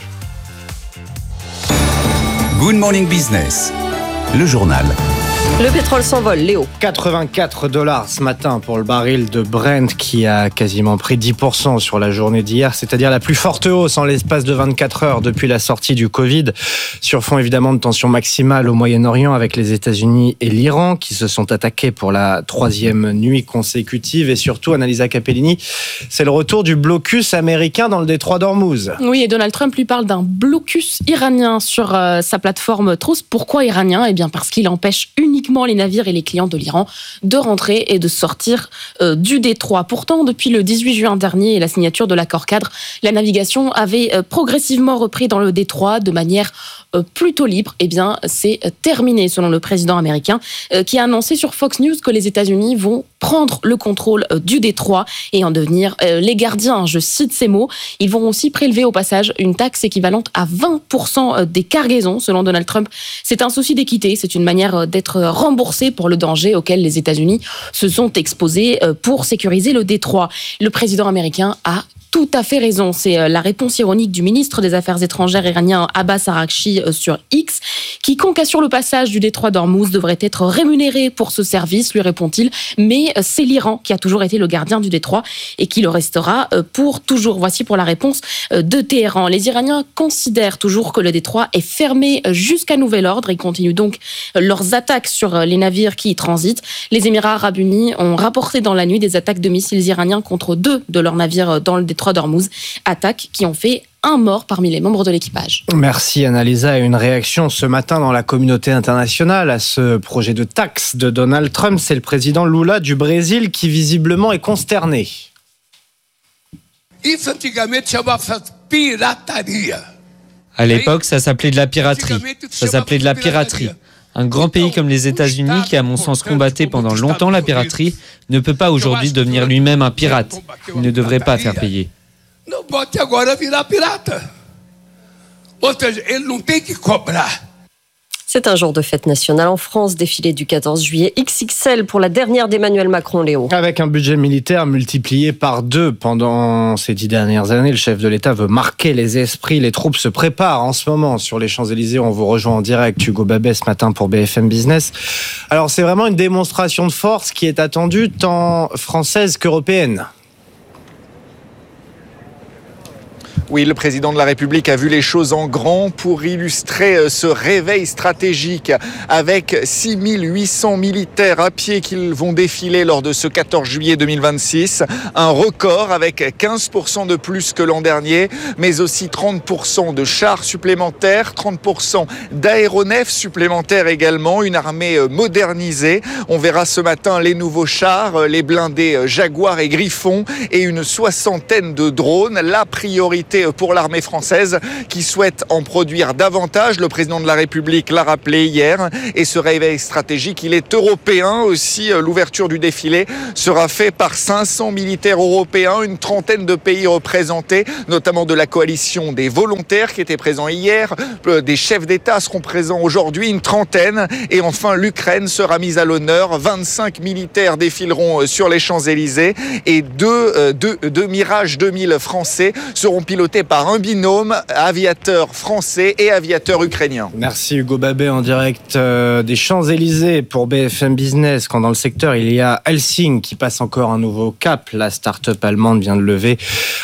Speaker 5: Good Morning Business, le journal.
Speaker 3: Le pétrole s'envole, Léo.
Speaker 9: $84 ce matin pour le baril de Brent qui a quasiment pris 10% sur la journée d'hier, c'est-à-dire la plus forte hausse en l'espace de 24 heures depuis la sortie du Covid, sur fond évidemment de tension maximale au Moyen-Orient avec les États-Unis et l'Iran qui se sont attaqués pour la 3e nuit consécutive. Et surtout, Annalisa Capellini, c'est le retour du blocus américain dans le détroit d'Ormuz.
Speaker 2: Oui, et Donald Trump lui parle d'un blocus iranien sur sa plateforme Truth. Pourquoi iranien ? Eh bien parce qu'il empêche uniquement les navires et les clients de l'Iran de rentrer et de sortir du détroit. Pourtant, depuis le 18 juin dernier et la signature de l'accord cadre, la navigation avait progressivement repris dans le détroit de manière plutôt libre. Eh bien, c'est terminé selon le président américain qui a annoncé sur Fox News que les États-Unis vont prendre le contrôle du détroit et en devenir les gardiens. Je cite ces mots. Ils vont aussi prélever au passage une taxe équivalente à 20% des cargaisons, selon Donald Trump. C'est un souci d'équité. C'est une manière d'être remboursé pour le danger auquel les États-Unis se sont exposés pour sécuriser le détroit. Le président américain a tout à fait raison. C'est la réponse ironique du ministre des Affaires étrangères iranien Abbas Araghchi sur X. Quiconque assure le passage du détroit d'Ormuz devrait être rémunéré pour ce service, lui répond-il. Mais c'est l'Iran qui a toujours été le gardien du détroit et qui le restera pour toujours. Voici pour la réponse de Téhéran. Les Iraniens considèrent toujours que le détroit est fermé jusqu'à nouvel ordre et continuent donc leurs attaques sur les navires qui y transitent. Les Émirats arabes unis ont rapporté dans la nuit des attaques de missiles iraniens contre 2 de leurs navires dans le détroit d'Ormuz. Attaques qui ont fait un mort parmi les membres de l'équipage.
Speaker 9: Merci Annalisa. Et une réaction ce matin dans la communauté internationale à ce projet de taxe de Donald Trump. C'est le président Lula du Brésil qui visiblement est consterné.
Speaker 22: À l'époque, ça s'appelait de la piraterie. Ça s'appelait de la piraterie. Un grand pays comme les États-Unis, qui à mon sens combattait pendant longtemps la piraterie, ne peut pas aujourd'hui devenir lui-même un pirate. Il ne devrait pas faire payer.
Speaker 3: C'est un jour de fête nationale en France, défilé du 14 juillet XXL pour la dernière d'Emmanuel Macron, Léo.
Speaker 9: Avec un budget militaire multiplié par 2 pendant ces 10 dernières années, le chef de l'État veut marquer les esprits. Les troupes se préparent en ce moment sur les Champs-Élysées. On vous rejoint en direct, Hugo Babet, ce matin pour BFM Business. Alors c'est vraiment une démonstration de force qui est attendue tant française qu'européenne.
Speaker 1: Oui, le président de la République a vu les choses en grand pour illustrer ce réveil stratégique avec 6800 militaires à pied qui vont défiler lors de ce 14 juillet 2026. Un record avec 15% de plus que l'an dernier, mais aussi 30% de chars supplémentaires, 30% d'aéronefs supplémentaires également, une armée modernisée. On verra ce matin les nouveaux chars, les blindés Jaguar et Griffon et une soixantaine de drones. La priorité pour l'armée française qui souhaite en produire davantage. Le président de la République l'a rappelé hier. Et ce réveil stratégique, il est européen aussi. L'ouverture du défilé sera faite par 500 militaires européens, une trentaine de pays représentés, notamment de la coalition des volontaires qui étaient présents hier. Des chefs d'État seront présents aujourd'hui, une trentaine. Et enfin, l'Ukraine sera mise à l'honneur. 25 militaires défileront sur les Champs-Élysées et deux Mirage 2000 français seront pilotés par un binôme, aviateur français et aviateur ukrainien.
Speaker 9: Merci Hugo Babet en direct des Champs-Élysées pour BFM Business. Quand dans le secteur, il y a Helsing qui passe encore un nouveau cap. La start-up allemande vient de lever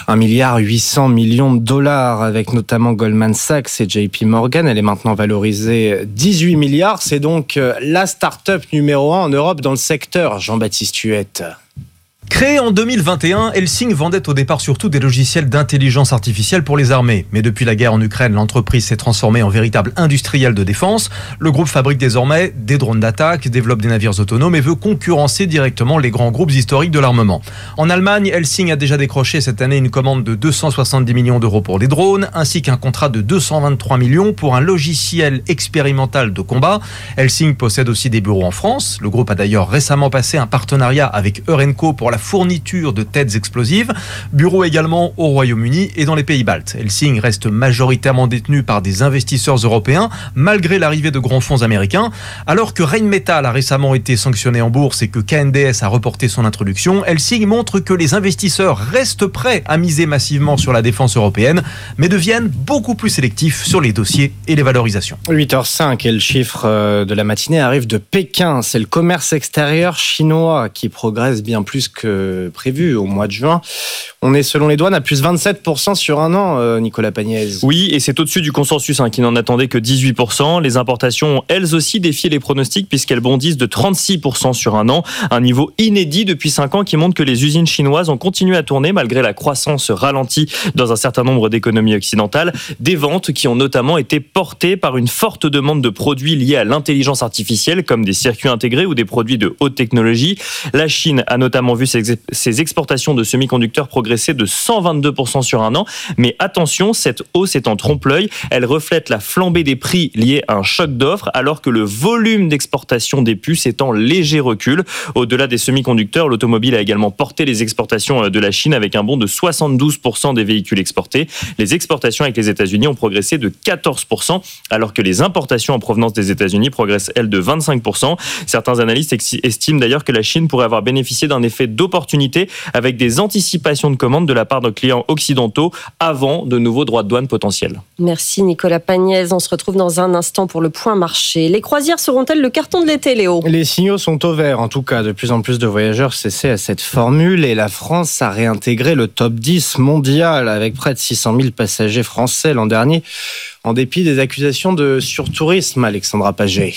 Speaker 9: 1,8 milliard avec notamment Goldman Sachs et JP Morgan. Elle est maintenant valorisée 18 milliards. C'est donc la start-up numéro 1 en Europe dans le secteur. Jean-Baptiste Huette.
Speaker 11: Créé en 2021, Helsing vendait au départ surtout des logiciels d'intelligence artificielle pour les armées. Mais depuis la guerre en Ukraine, l'entreprise s'est transformée en véritable industriel de défense. Le groupe fabrique désormais des drones d'attaque, développe des navires autonomes et veut concurrencer directement les grands groupes historiques de l'armement. En Allemagne, Helsing a déjà décroché cette année une commande de 270 millions d'euros pour des drones, ainsi qu'un contrat de 223 millions pour un logiciel expérimental de combat. Helsing possède aussi des bureaux en France. Le groupe a d'ailleurs récemment passé un partenariat avec Eurenco pour la fourniture de têtes explosives. Bureau également au Royaume-Uni et dans les pays baltes. Helsing reste majoritairement détenu par des investisseurs européens, malgré l'arrivée de grands fonds américains. Alors que Rheinmetall a récemment été sanctionné en bourse et que KNDS a reporté son introduction, Helsing montre que les investisseurs restent prêts à miser massivement sur la défense européenne, mais deviennent beaucoup plus sélectifs sur les dossiers et les valorisations.
Speaker 9: 8h05 et le chiffre de la matinée arrive de Pékin. C'est le commerce extérieur chinois qui progresse bien plus que prévu au mois de juin. On est selon les douanes à plus 27% sur un an, Nicolas Pagnès.
Speaker 14: Oui, et c'est au-dessus du consensus qui n'en attendait que 18%. Les importations ont elles aussi défié les pronostics puisqu'elles bondissent de 36% sur un an. Un niveau inédit depuis 5 ans qui montre que les usines chinoises ont continué à tourner malgré la croissance ralentie dans un certain nombre d'économies occidentales. Des ventes qui ont notamment été portées par une forte demande de produits liés à l'intelligence artificielle comme des circuits intégrés ou des produits de haute technologie. La Chine a notamment vu ses exportations de semi-conducteurs progresser de 122% sur un an. Mais attention, cette hausse est en trompe-l'œil. Elle reflète la flambée des prix liés à un choc d'offres, alors que le volume d'exportation des puces est en léger recul. Au-delà des semi-conducteurs, l'automobile a également porté les exportations de la Chine avec un bond de 72% des véhicules exportés. Les exportations avec les États-Unis ont progressé de 14%, alors que les importations en provenance des États-Unis progressent, elles, de 25%. Certains analystes estiment d'ailleurs que la Chine pourrait avoir bénéficié d'un effet d'opportunité avec des anticipations de commandes de la part de clients occidentaux avant de nouveaux droits de douane potentiels.
Speaker 3: Merci Nicolas Pagnès. On se retrouve dans un instant pour le point marché. Les croisières seront-elles le carton de l'été, Léo ?
Speaker 9: Les signaux sont au vert. En tout cas, de plus en plus de voyageurs s'essaient à cette formule et la France a réintégré le top 10 mondial avec près de 600 000 passagers français l'an dernier, en dépit des accusations de surtourisme, Alexandra Paget.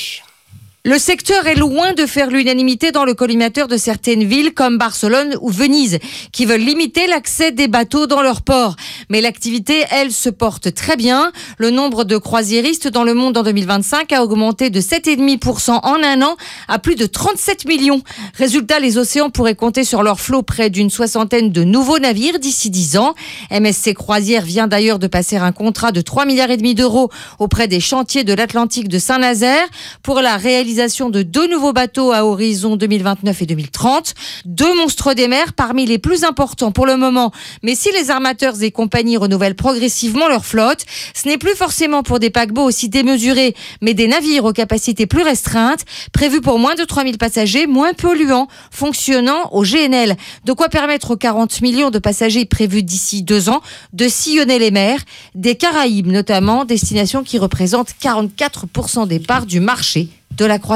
Speaker 13: Le secteur est loin de faire l'unanimité dans le collimateur de certaines villes comme Barcelone ou Venise, qui veulent limiter l'accès des bateaux dans leur port. Mais l'activité, elle, se porte très bien. Le nombre de croisiéristes dans le monde en 2025 a augmenté de 7,5% en un an à plus de 37 millions. Résultat, les océans pourraient compter sur leur flot près d'une soixantaine de nouveaux navires d'ici 10 ans. MSC Croisières vient d'ailleurs de passer un contrat de 3,5 milliards d'euros auprès des chantiers de l'Atlantique de Saint-Nazaire pour la réalisation de 2 nouveaux bateaux à horizon 2029 et 2030. 2 monstres des mers parmi les plus importants pour le moment. Mais si les armateurs et compagnies renouvellent progressivement leur flotte, ce n'est plus forcément pour des paquebots aussi démesurés, mais des navires aux capacités plus restreintes, prévus pour moins de 3000 passagers, moins polluants, fonctionnant au GNL. De quoi permettre aux 40 millions de passagers prévus d'ici 2 ans de sillonner les mers, des Caraïbes notamment, destination qui représente 44% des parts du marché de la croisière.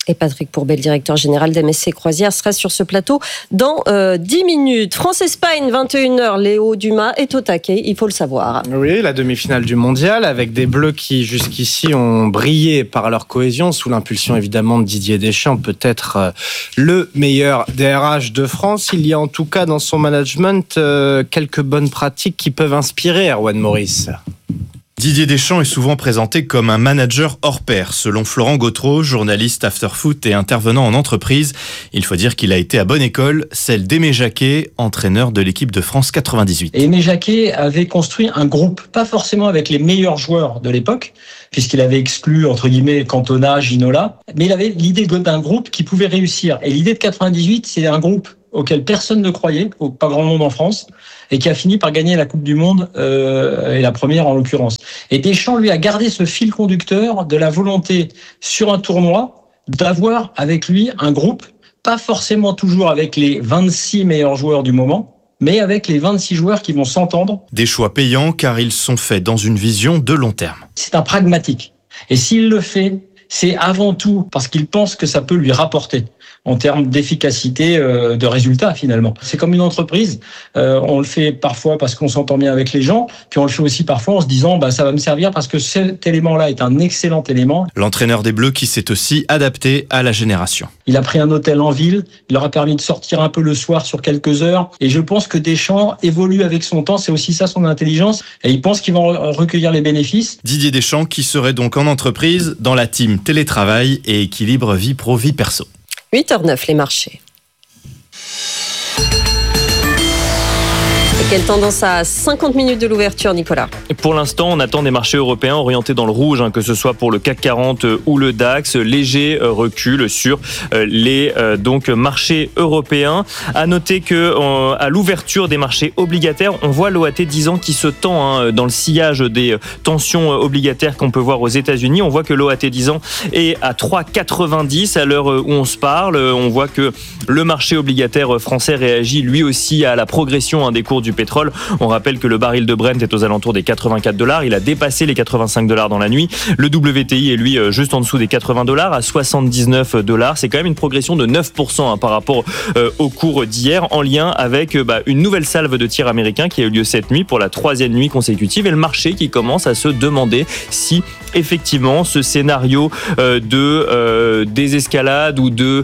Speaker 3: Et Patrick Pourbet, le directeur général d'MSC Croisière, sera sur ce plateau dans 10 minutes. France-Espagne, 21h. Léo Dumas est au taquet, il faut le savoir.
Speaker 9: Oui, la demi-finale du mondial avec des Bleus qui jusqu'ici ont brillé par leur cohésion sous l'impulsion évidemment de Didier Deschamps, peut-être le meilleur DRH de France. Il y a en tout cas dans son management quelques bonnes pratiques qui peuvent inspirer Erwan Maurice.
Speaker 6: Didier Deschamps est souvent présenté comme un manager hors pair. Selon Florent Gautreau, journaliste after-foot et intervenant en entreprise, il faut dire qu'il a été à bonne école, celle d'Aimé Jacquet, entraîneur de l'équipe de France 98.
Speaker 10: Et Aimé Jacquet avait construit un groupe, pas forcément avec les meilleurs joueurs de l'époque, puisqu'il avait exclu, entre guillemets, Cantona, Ginola, mais il avait l'idée d'un groupe qui pouvait réussir. Et l'idée de 98, c'est un groupe auquel personne ne croyait, pas grand monde en France, et qui a fini par gagner la Coupe du Monde, et la première en l'occurrence. Et Deschamps, lui, a gardé ce fil conducteur de la volonté, sur un tournoi, d'avoir avec lui un groupe, pas forcément toujours avec les 26 meilleurs joueurs du moment, mais avec les 26 joueurs qui vont s'entendre.
Speaker 6: Des choix payants car ils sont faits dans une vision de long terme.
Speaker 10: C'est un pragmatique. Et s'il le fait, c'est avant tout parce qu'il pense que ça peut lui rapporter en termes d'efficacité, de résultats finalement. C'est comme une entreprise, on le fait parfois parce qu'on s'entend bien avec les gens, puis on le fait aussi parfois en se disant ça va me servir parce que cet élément-là est un excellent élément.
Speaker 6: L'entraîneur des Bleus qui s'est aussi adapté à la génération.
Speaker 10: Il a pris un hôtel en ville, il leur a permis de sortir un peu le soir sur quelques heures, et je pense que Deschamps évolue avec son temps, c'est aussi ça son intelligence, et il pense qu'ils vont recueillir les bénéfices.
Speaker 6: Didier Deschamps qui serait donc en entreprise dans la team télétravail et équilibre vie pro-vie perso.
Speaker 3: 8h09, les marchés. Et quelle tendance à 50 minutes de l'ouverture, Nicolas?
Speaker 14: Pour l'instant, on attend des marchés européens orientés dans le rouge, que ce soit pour le CAC 40 ou le DAX. Léger recul sur les marchés européens. À noter que à l'ouverture des marchés obligataires, on voit l'OAT 10 ans qui se tend dans le sillage des tensions obligataires qu'on peut voir aux États-Unis. On voit que l'OAT 10 ans est à 3,90 à l'heure où on se parle. On voit que le marché obligataire français réagit lui aussi à la progression des cours du pétrole. On rappelle que le baril de Brent est aux alentours des $84. Il a dépassé les $85 dans la nuit. Le WTI est lui juste en dessous des $80 à $79. C'est quand même une progression de 9% par rapport au cours d'hier, en lien avec une nouvelle salve de tir américain qui a eu lieu cette nuit pour la 3e nuit consécutive, et le marché qui commence à se demander si effectivement ce scénario de désescalade ou de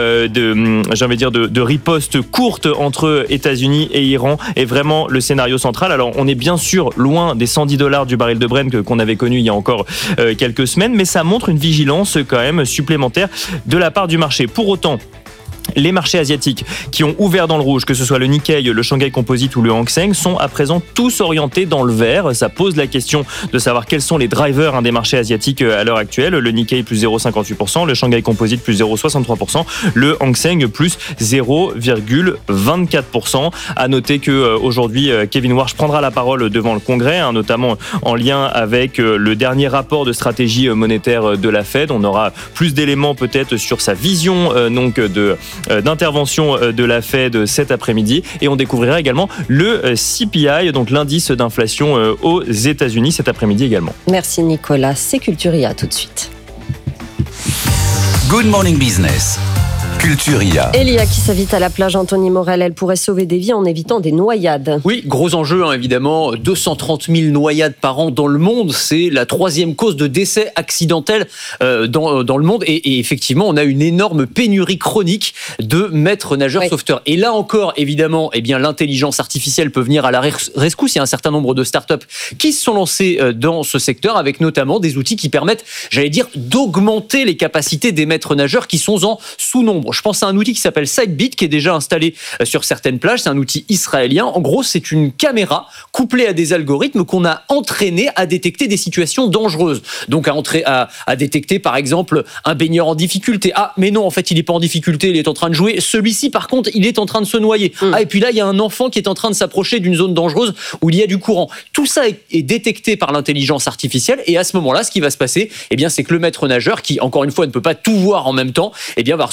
Speaker 14: riposte courte entre États-Unis et Iran est vraiment le scénario central. Alors on est bien sûr loin des $110 du baril de Brent qu'on avait connu il y a encore quelques semaines, mais ça montre une vigilance quand même supplémentaire de la part du marché. Pour autant, les marchés asiatiques qui ont ouvert dans le rouge, que ce soit le Nikkei, le Shanghai Composite ou le Hang Seng, sont à présent tous orientés dans le vert. Ça pose la question de savoir quels sont les drivers des marchés asiatiques à l'heure actuelle. Le Nikkei plus 0,58%, le Shanghai Composite plus 0,63%, le Hang Seng plus 0,24%. À noter que aujourd'hui, Kevin Warsh prendra la parole devant le Congrès, notamment en lien avec le dernier rapport de stratégie monétaire de la Fed. On aura plus d'éléments peut-être sur sa vision d'intervention de la Fed cet après-midi, et on découvrira également le CPI, donc l'indice d'inflation aux États-Unis cet après-midi également.
Speaker 3: Merci Nicolas, c'est Culturia tout de suite.
Speaker 5: Good Morning Business. Culturia.
Speaker 3: Elia qui s'invite à la plage, Anthony Morel, elle pourrait sauver des vies en évitant des noyades.
Speaker 23: Oui, gros enjeu évidemment, 230 000 noyades par an dans le monde, c'est la 3e cause de décès accidentel dans le monde, et effectivement on a une énorme pénurie chronique de maîtres nageurs sauveteurs. Et là encore évidemment, l'intelligence artificielle peut venir à la rescousse. Il y a un certain nombre de startups qui se sont lancées dans ce secteur, avec notamment des outils qui permettent, d'augmenter les capacités des maîtres nageurs qui sont en sous-nombre. Je pense à un outil qui s'appelle Sidebit, qui est déjà installé sur certaines plages. C'est un outil israélien. En gros, c'est une caméra couplée à des algorithmes qu'on a entraînés à détecter des situations dangereuses. Donc à détecter par exemple un baigneur en difficulté. Ah, mais non, en fait, il n'est pas en difficulté, il est en train de jouer. Celui-ci, par contre, il est en train de se noyer. Ah, et puis là, il y a un enfant qui est en train de s'approcher d'une zone dangereuse où il y a du courant. Tout ça est détecté par l'intelligence artificielle, et à ce moment-là, ce qui va se passer, c'est que le maître nageur, qui encore une fois ne peut pas tout voir en même temps, va recevoir une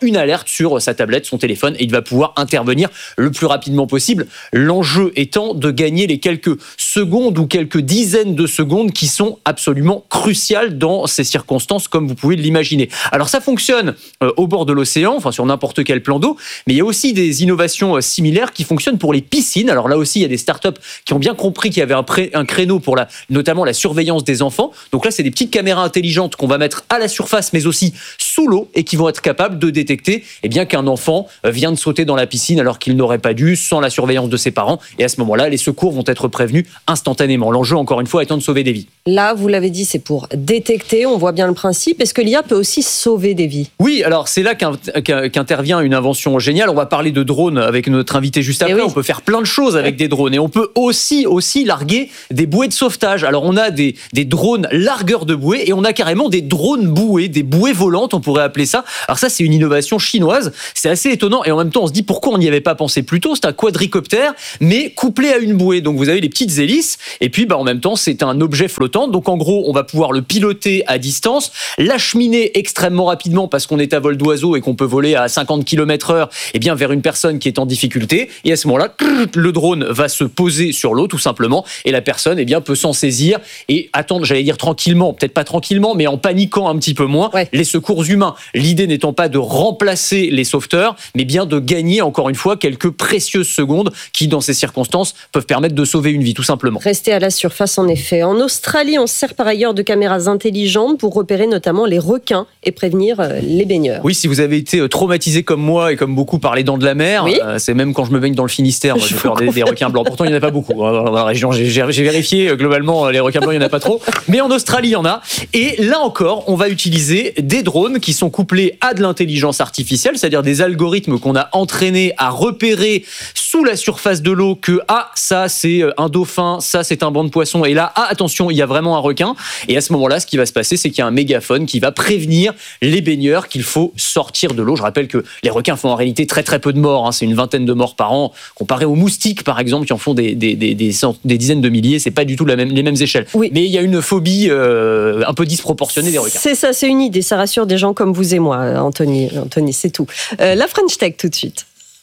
Speaker 23: une alerte sur sa tablette, son téléphone, et il va pouvoir intervenir le plus rapidement possible. L'enjeu étant de gagner les quelques secondes ou quelques dizaines de secondes qui sont absolument cruciales dans ces circonstances, comme vous pouvez l'imaginer. Alors ça fonctionne au bord de l'océan, enfin sur n'importe quel plan d'eau, mais il y a aussi des innovations similaires qui fonctionnent pour les piscines. Alors là aussi, il y a des startups qui ont bien compris qu'il y avait un créneau pour notamment la surveillance des enfants. Donc là, c'est des petites caméras intelligentes qu'on va mettre à la surface, mais aussi sous l'eau, et qui vont être capables de détecter qu'un enfant vient de sauter dans la piscine alors qu'il n'aurait pas dû, sans la surveillance de ses parents. Et à ce moment-là, les secours vont être prévenus instantanément. L'enjeu, encore une fois, étant de sauver des vies.
Speaker 3: Là, vous l'avez dit, c'est pour détecter, on voit bien le principe. Est-ce que l'IA peut aussi sauver des vies ?
Speaker 23: Oui, alors c'est là qu'intervient une invention géniale. On va parler de drones avec notre invité juste après. On peut faire plein de choses avec des drones, et on peut aussi larguer des bouées de sauvetage. Alors on a des drones largueurs de bouées, et on a carrément des drones bouées, des bouées volantes, on pourrait appeler ça. Alors ça, c'est une innovation chinoise. C'est assez étonnant, et en même temps, on se dit pourquoi on n'y avait pas pensé plus tôt. C'est un quadricoptère, mais couplé à une bouée. Donc vous avez les petites hélices, et puis en même temps, c'est un objet flottant. Donc en gros, on va pouvoir le piloter à distance, l'acheminer extrêmement rapidement parce qu'on est à vol d'oiseau et qu'on peut voler à 50 km/h vers une personne qui est en difficulté. Et à ce moment-là, le drone va se poser sur l'eau, tout simplement, et la personne peut s'en saisir et attendre, j'allais dire tranquillement, peut-être pas tranquillement, mais en paniquant un petit peu moins, les secours humains. L'idée n'étant pas de remplacer les sauveteurs, mais bien de gagner, encore une fois, quelques précieuses secondes qui, dans ces circonstances, peuvent permettre de sauver une vie, tout simplement.
Speaker 3: Rester à la surface, en effet. En Australie, on se sert par ailleurs de caméras intelligentes pour repérer notamment les requins et prévenir les baigneurs.
Speaker 23: Oui, si vous avez été traumatisé comme moi et comme beaucoup par les dents de la mer, c'est même quand je me baigne dans le Finistère, moi j'ai peur des requins blancs. Pourtant, il n'y en a pas beaucoup. Dans la région, j'ai vérifié, globalement, les requins blancs, il n'y en a pas trop. Mais en Australie, il y en a. Et là encore, on va utiliser des drones qui sont couplés à de l'intelligence artificielle, c'est-à-dire des algorithmes qu'on a entraînés à repérer sous la surface de l'eau que ça c'est un dauphin, ça c'est un banc de poissons, et là attention, il y a vraiment un requin. Et à ce moment-là, ce qui va se passer, c'est qu'il y a un mégaphone qui va prévenir les baigneurs qu'il faut sortir de l'eau. Je rappelle que les requins font en réalité très très peu de morts, c'est une vingtaine de morts par an, comparé aux moustiques par exemple qui en font des dizaines de milliers. C'est pas du tout les mêmes échelles. Mais il y a une phobie un peu disproportionnée des requins.
Speaker 3: C'est ça, c'est une idée, ça rassure des gens comme vous et moi, Anthony, c'est tout. La French Tech tout de suite.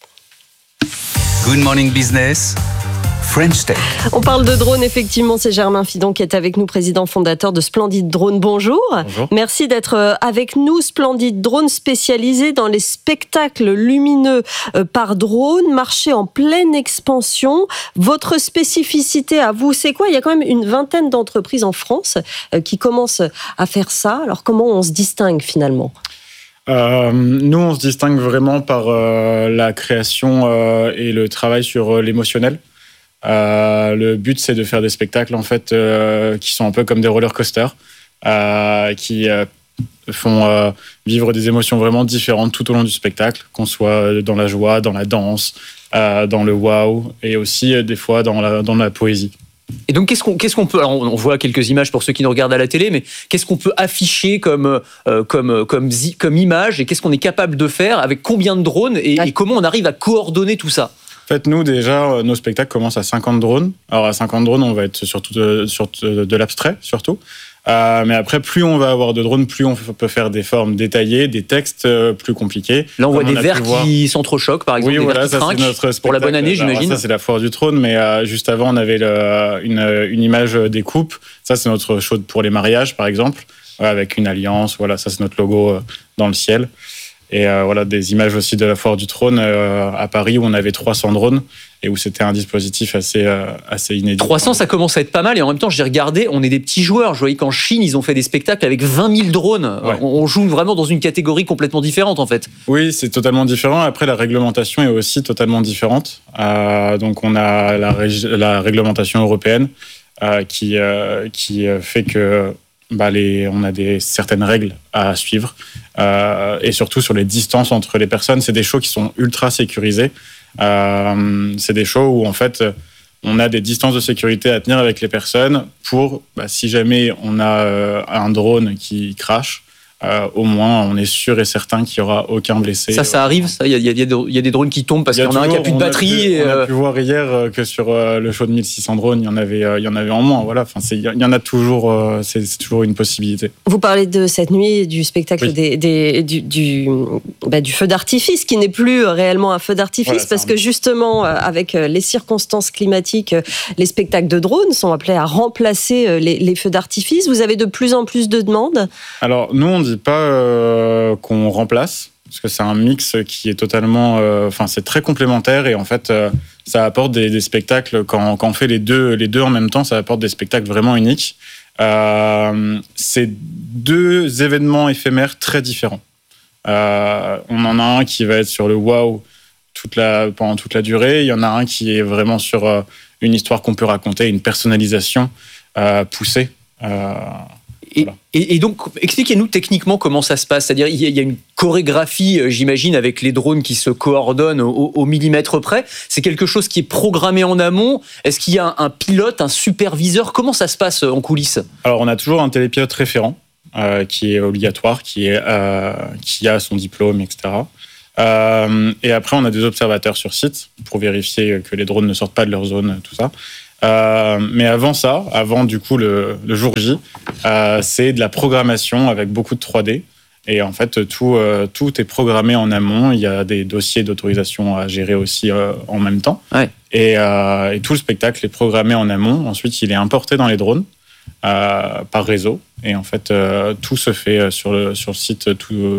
Speaker 5: Good Morning Business, French Tech.
Speaker 3: On parle de drones, effectivement, c'est Germain Fidon qui est avec nous, président fondateur de Splendid Drone. Bonjour.
Speaker 12: Bonjour.
Speaker 3: Merci d'être avec nous. Splendid Drone spécialisé dans les spectacles lumineux par drone, marché en pleine expansion. Votre spécificité à vous, c'est quoi ? Il y a quand même une vingtaine d'entreprises en France qui commencent à faire ça. Alors comment on se distingue finalement ?
Speaker 12: Nous, on se distingue vraiment par la création et le travail sur l'émotionnel. Le but, c'est de faire des spectacles en fait qui sont un peu comme des roller coasters, qui font vivre des émotions vraiment différentes tout au long du spectacle, qu'on soit dans la joie, dans la danse, dans le wow, et aussi des fois dans la poésie.
Speaker 23: Et donc, qu'est-ce qu'on peut... Alors, on voit quelques images pour ceux qui nous regardent à la télé, mais qu'est-ce qu'on peut afficher comme image, et qu'est-ce qu'on est capable de faire avec combien de drones, et comment on arrive à coordonner tout ça ?
Speaker 12: En fait, nous, déjà, nos spectacles commencent à 50 drones. Alors, à 50 drones, on va être sur de l'abstrait, surtout. Mais après, plus on va avoir de drones, plus on peut faire des formes détaillées, des textes plus compliqués.
Speaker 23: Là, on voit des vers qui s'entrechoquent, par exemple,
Speaker 12: oui,
Speaker 23: des
Speaker 12: voilà,
Speaker 23: vers qui trinquent,
Speaker 12: c'est notre spectacle.
Speaker 23: pour la bonne année, j'imagine.
Speaker 12: Ça, c'est la foire du trône, mais juste avant, on avait une image des coupes. Ça, c'est notre show pour les mariages, par exemple, avec une alliance. Voilà, ça, c'est notre logo dans le ciel. Et voilà, des images aussi de la foire du trône à Paris, où on avait 300 drones et où c'était un dispositif assez inédit.
Speaker 23: 300, ça commence à être pas mal, et en même temps, j'ai regardé, on est des petits joueurs. Je voyais qu'en Chine, ils ont fait des spectacles avec 20 000 drones. Ouais. On joue vraiment dans une catégorie complètement différente, en fait.
Speaker 12: Oui, c'est totalement différent. Après, la réglementation est aussi totalement différente. Donc, on a la réglementation européenne qui fait que on a certaines règles à suivre, et surtout sur les distances entre les personnes. C'est des shows qui sont ultra sécurisés. C'est des shows où en fait on a des distances de sécurité à tenir avec les personnes pour, si jamais on a un drone qui crache, au moins on est sûr et certain qu'il n'y aura aucun blessé.
Speaker 23: Ça arrive, ça. Il y a des drones qui tombent parce qu'il y en a un qui a plus de batterie.
Speaker 12: On a pu voir hier que sur le show de 1600 drones, il y en avait en moins. Voilà. Enfin, il y en a toujours. C'est toujours une possibilité.
Speaker 3: Vous parlez de cette nuit du spectacle du feu d'artifice, qui n'est plus réellement un feu d'artifice, parce que justement, avec les circonstances climatiques, les spectacles de drones sont appelés à remplacer les feux d'artifice. Vous avez de plus en plus de demandes?
Speaker 12: Alors, nous, on ne dit pas qu'on remplace, parce que c'est un mix qui est totalement... c'est très complémentaire, et en fait, ça apporte des spectacles, quand on fait les deux en même temps, ça apporte des spectacles vraiment uniques. C'est deux événements éphémères très différents. On en a un qui va être sur le wow pendant toute la durée. Il y en a un qui est vraiment sur une histoire qu'on peut raconter, une personnalisation poussée.
Speaker 23: Et donc, expliquez-nous techniquement comment ça se passe. C'est-à-dire, il y a une chorégraphie, j'imagine, avec les drones qui se coordonnent au millimètre près. C'est quelque chose qui est programmé en amont. Est-ce qu'il y a un pilote, un superviseur? Comment ça se passe en coulisses?
Speaker 12: Alors, on a toujours un télépilote référent qui est obligatoire, qui a son diplôme, etc. Et après, on a des observateurs sur site pour vérifier que les drones ne sortent pas de leur zone, tout ça. Mais avant du coup le jour J, c'est de la programmation avec beaucoup de 3D. Et en fait, tout est programmé en amont. Il y a des dossiers d'autorisation à gérer aussi en même temps.
Speaker 23: Ouais.
Speaker 12: Et tout le spectacle est programmé en amont. Ensuite, il est importé dans les drones par réseau. Et en fait, tout se fait sur le site,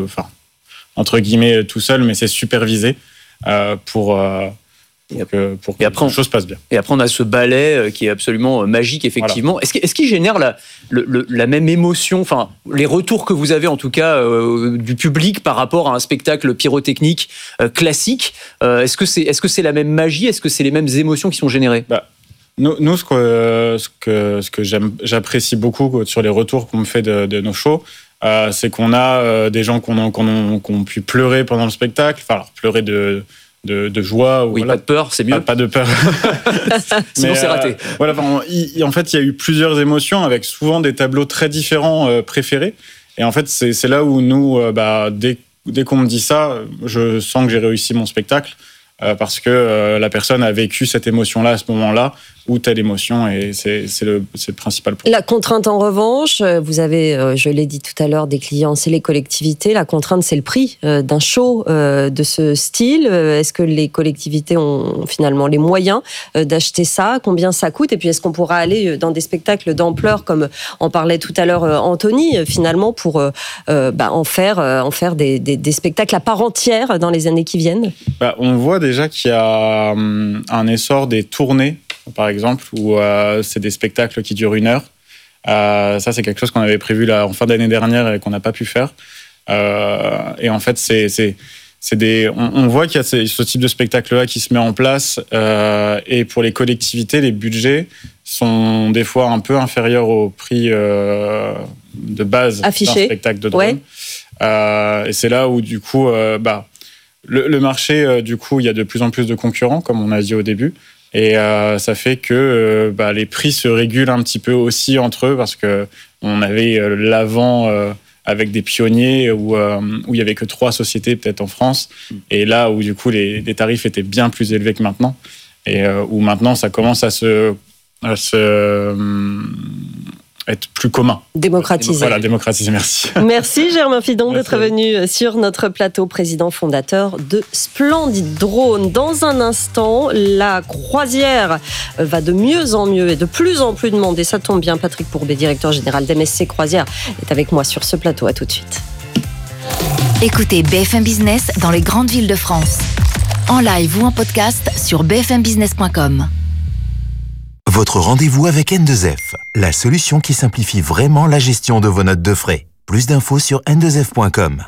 Speaker 12: entre guillemets, tout seul, mais c'est supervisé pour que les choses passent bien.
Speaker 23: Et après, on a ce ballet qui est absolument magique, effectivement. Voilà. Est-ce qu'il génère la même émotion, enfin, les retours que vous avez, en tout cas, du public par rapport à un spectacle pyrotechnique classique? Est-ce que c'est la même magie? Est-ce que c'est les mêmes émotions qui sont générées?
Speaker 12: Nous, ce que j'apprécie beaucoup sur les retours qu'on me fait de nos shows, c'est qu'on a des gens qui ont pu pleurer pendant le spectacle, pleurer de joie.
Speaker 23: Oui, voilà. Pas de peur, c'est mieux.
Speaker 12: Pas de peur.
Speaker 23: Sinon, c'est raté.
Speaker 12: En fait, il y a eu plusieurs émotions avec souvent des tableaux très différents préférés. Et en fait, c'est là où nous, dès qu'on me dit ça, je sens que j'ai réussi mon spectacle. Parce que la personne a vécu cette émotion-là à ce moment-là, ou telle émotion, et c'est le principal point.
Speaker 3: La contrainte, en revanche, vous avez, je l'ai dit tout à l'heure, des clients, c'est les collectivités. La contrainte, c'est le prix d'un show de ce style. Est-ce que les collectivités ont finalement les moyens d'acheter ça? Combien ça coûte? Et puis, est-ce qu'on pourra aller dans des spectacles d'ampleur, comme en parlait tout à l'heure Anthony, finalement, pour en faire des spectacles à part entière dans les années qui viennent?
Speaker 12: On voit déjà qu'il y a un essor des tournées, par exemple, où c'est des spectacles qui durent 1 heure. Ça, c'est quelque chose qu'on avait prévu en fin d'année dernière et qu'on n'a pas pu faire. Et en fait, on voit qu'il y a ce type de spectacle-là qui se met en place. Et pour les collectivités, les budgets sont des fois un peu inférieurs au prix de base
Speaker 3: affiché
Speaker 12: d'un spectacle de drone. Ouais. Et c'est là où, du coup, le marché, du coup, il y a de plus en plus de concurrents, comme on a dit au début. Et ça fait que les prix se régulent un petit peu aussi entre eux, parce qu'on avait l'avant avec des pionniers où il n'y avait que 3 sociétés peut-être en France. Et là où du coup les tarifs étaient bien plus élevés que maintenant. Et où maintenant ça commence à être plus commun.
Speaker 3: Démocratisé.
Speaker 12: Voilà, démocratisé, merci.
Speaker 3: Merci Germain Fidon d'être venu sur notre plateau, président fondateur de Splendid Drone. Dans un instant, la croisière va de mieux en mieux et de plus en plus demandée. Ça tombe bien, Patrick Pourbet, directeur général d'MSC Croisière, est avec moi sur ce plateau. À tout de suite.
Speaker 4: Écoutez BFM Business dans les grandes villes de France. En live ou en podcast sur bfmbusiness.com.
Speaker 18: Votre rendez-vous avec N2F, la solution qui simplifie vraiment la gestion de vos notes de frais. Plus d'infos sur n2f.com.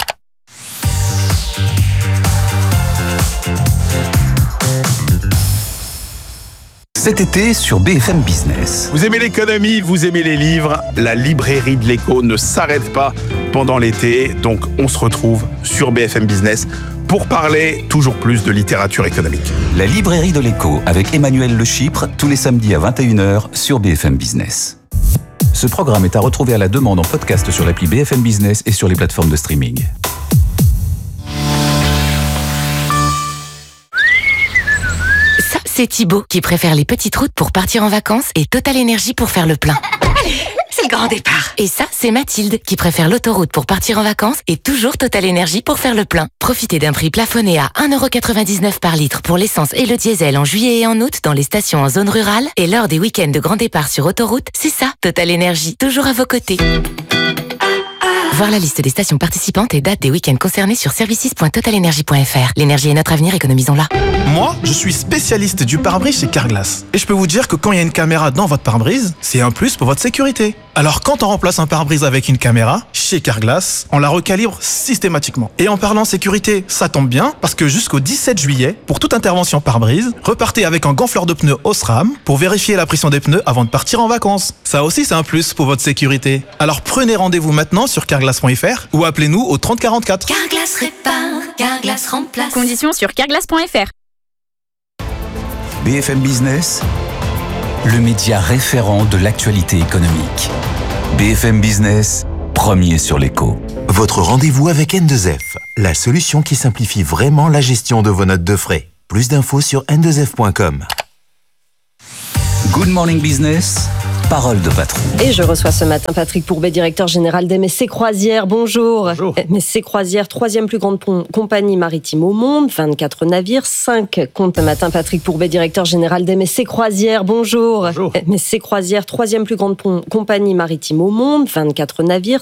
Speaker 5: Cet été sur BFM Business.
Speaker 15: Vous aimez l'économie, vous aimez les livres, la librairie de l'écho ne s'arrête pas pendant l'été, donc on se retrouve sur BFM Business pour parler toujours plus de littérature économique.
Speaker 5: La librairie de l'écho avec Emmanuel Le Chypre, tous les samedis à 21h sur BFM Business. Ce programme est à retrouver à la demande en podcast sur l'appli BFM Business et sur les plateformes de streaming.
Speaker 16: Ça, c'est Thibaut qui préfère les petites routes pour partir en vacances et Total Énergie pour faire le plein.
Speaker 17: Allez, c'est le grand départ.
Speaker 16: Et ça, c'est Mathilde qui préfère l'autoroute pour partir en vacances et toujours Total Énergie pour faire le plein. Profitez d'un prix plafonné à 1,99€ par litre pour l'essence et le diesel en juillet et en août dans les stations en zone rurale. Et lors des week-ends de grand départ sur autoroute, c'est ça, Total Énergie, toujours à vos côtés. Voir la liste des stations participantes et dates des week-ends concernés sur services.totalenergie.fr. L'énergie est notre avenir, économisons-la.
Speaker 19: Moi, je suis spécialiste du pare-brise chez Carglass. Et je peux vous dire que quand il y a une caméra dans votre pare-brise, c'est un plus pour votre sécurité. Alors quand on remplace un pare-brise avec une caméra, chez Carglass, on la recalibre systématiquement. Et en parlant sécurité, ça tombe bien, parce que jusqu'au 17 juillet, pour toute intervention pare-brise, repartez avec un gonfleur de pneus Osram pour vérifier la pression des pneus avant de partir en vacances. Ça aussi, c'est un plus pour votre sécurité. Alors prenez rendez-vous maintenant sur carglass.fr ou appelez-nous au 30 44.
Speaker 17: Carglass répare, Carglass remplace.
Speaker 24: Conditions sur carglass.fr.
Speaker 5: BFM Business, le média référent de l'actualité économique. BFM Business, premier sur l'écho.
Speaker 18: Votre rendez-vous avec N2F, la solution qui simplifie vraiment la gestion de vos notes de frais. Plus d'infos sur n2f.com.
Speaker 5: Good Morning Business, parole de patron.
Speaker 3: Et je reçois ce matin Patrick Pourbet, directeur général d'MSC Croisières. Bonjour. Bonjour. MSC Croisières, troisième plus grande compagnie maritime au monde, 24 navires, 5 comptes. Ce matin, Patrick Pourbet, directeur général d'MSC Croisières. Bonjour. Bonjour. MSC Croisières, troisième plus grande compagnie maritime au monde, 24 navires,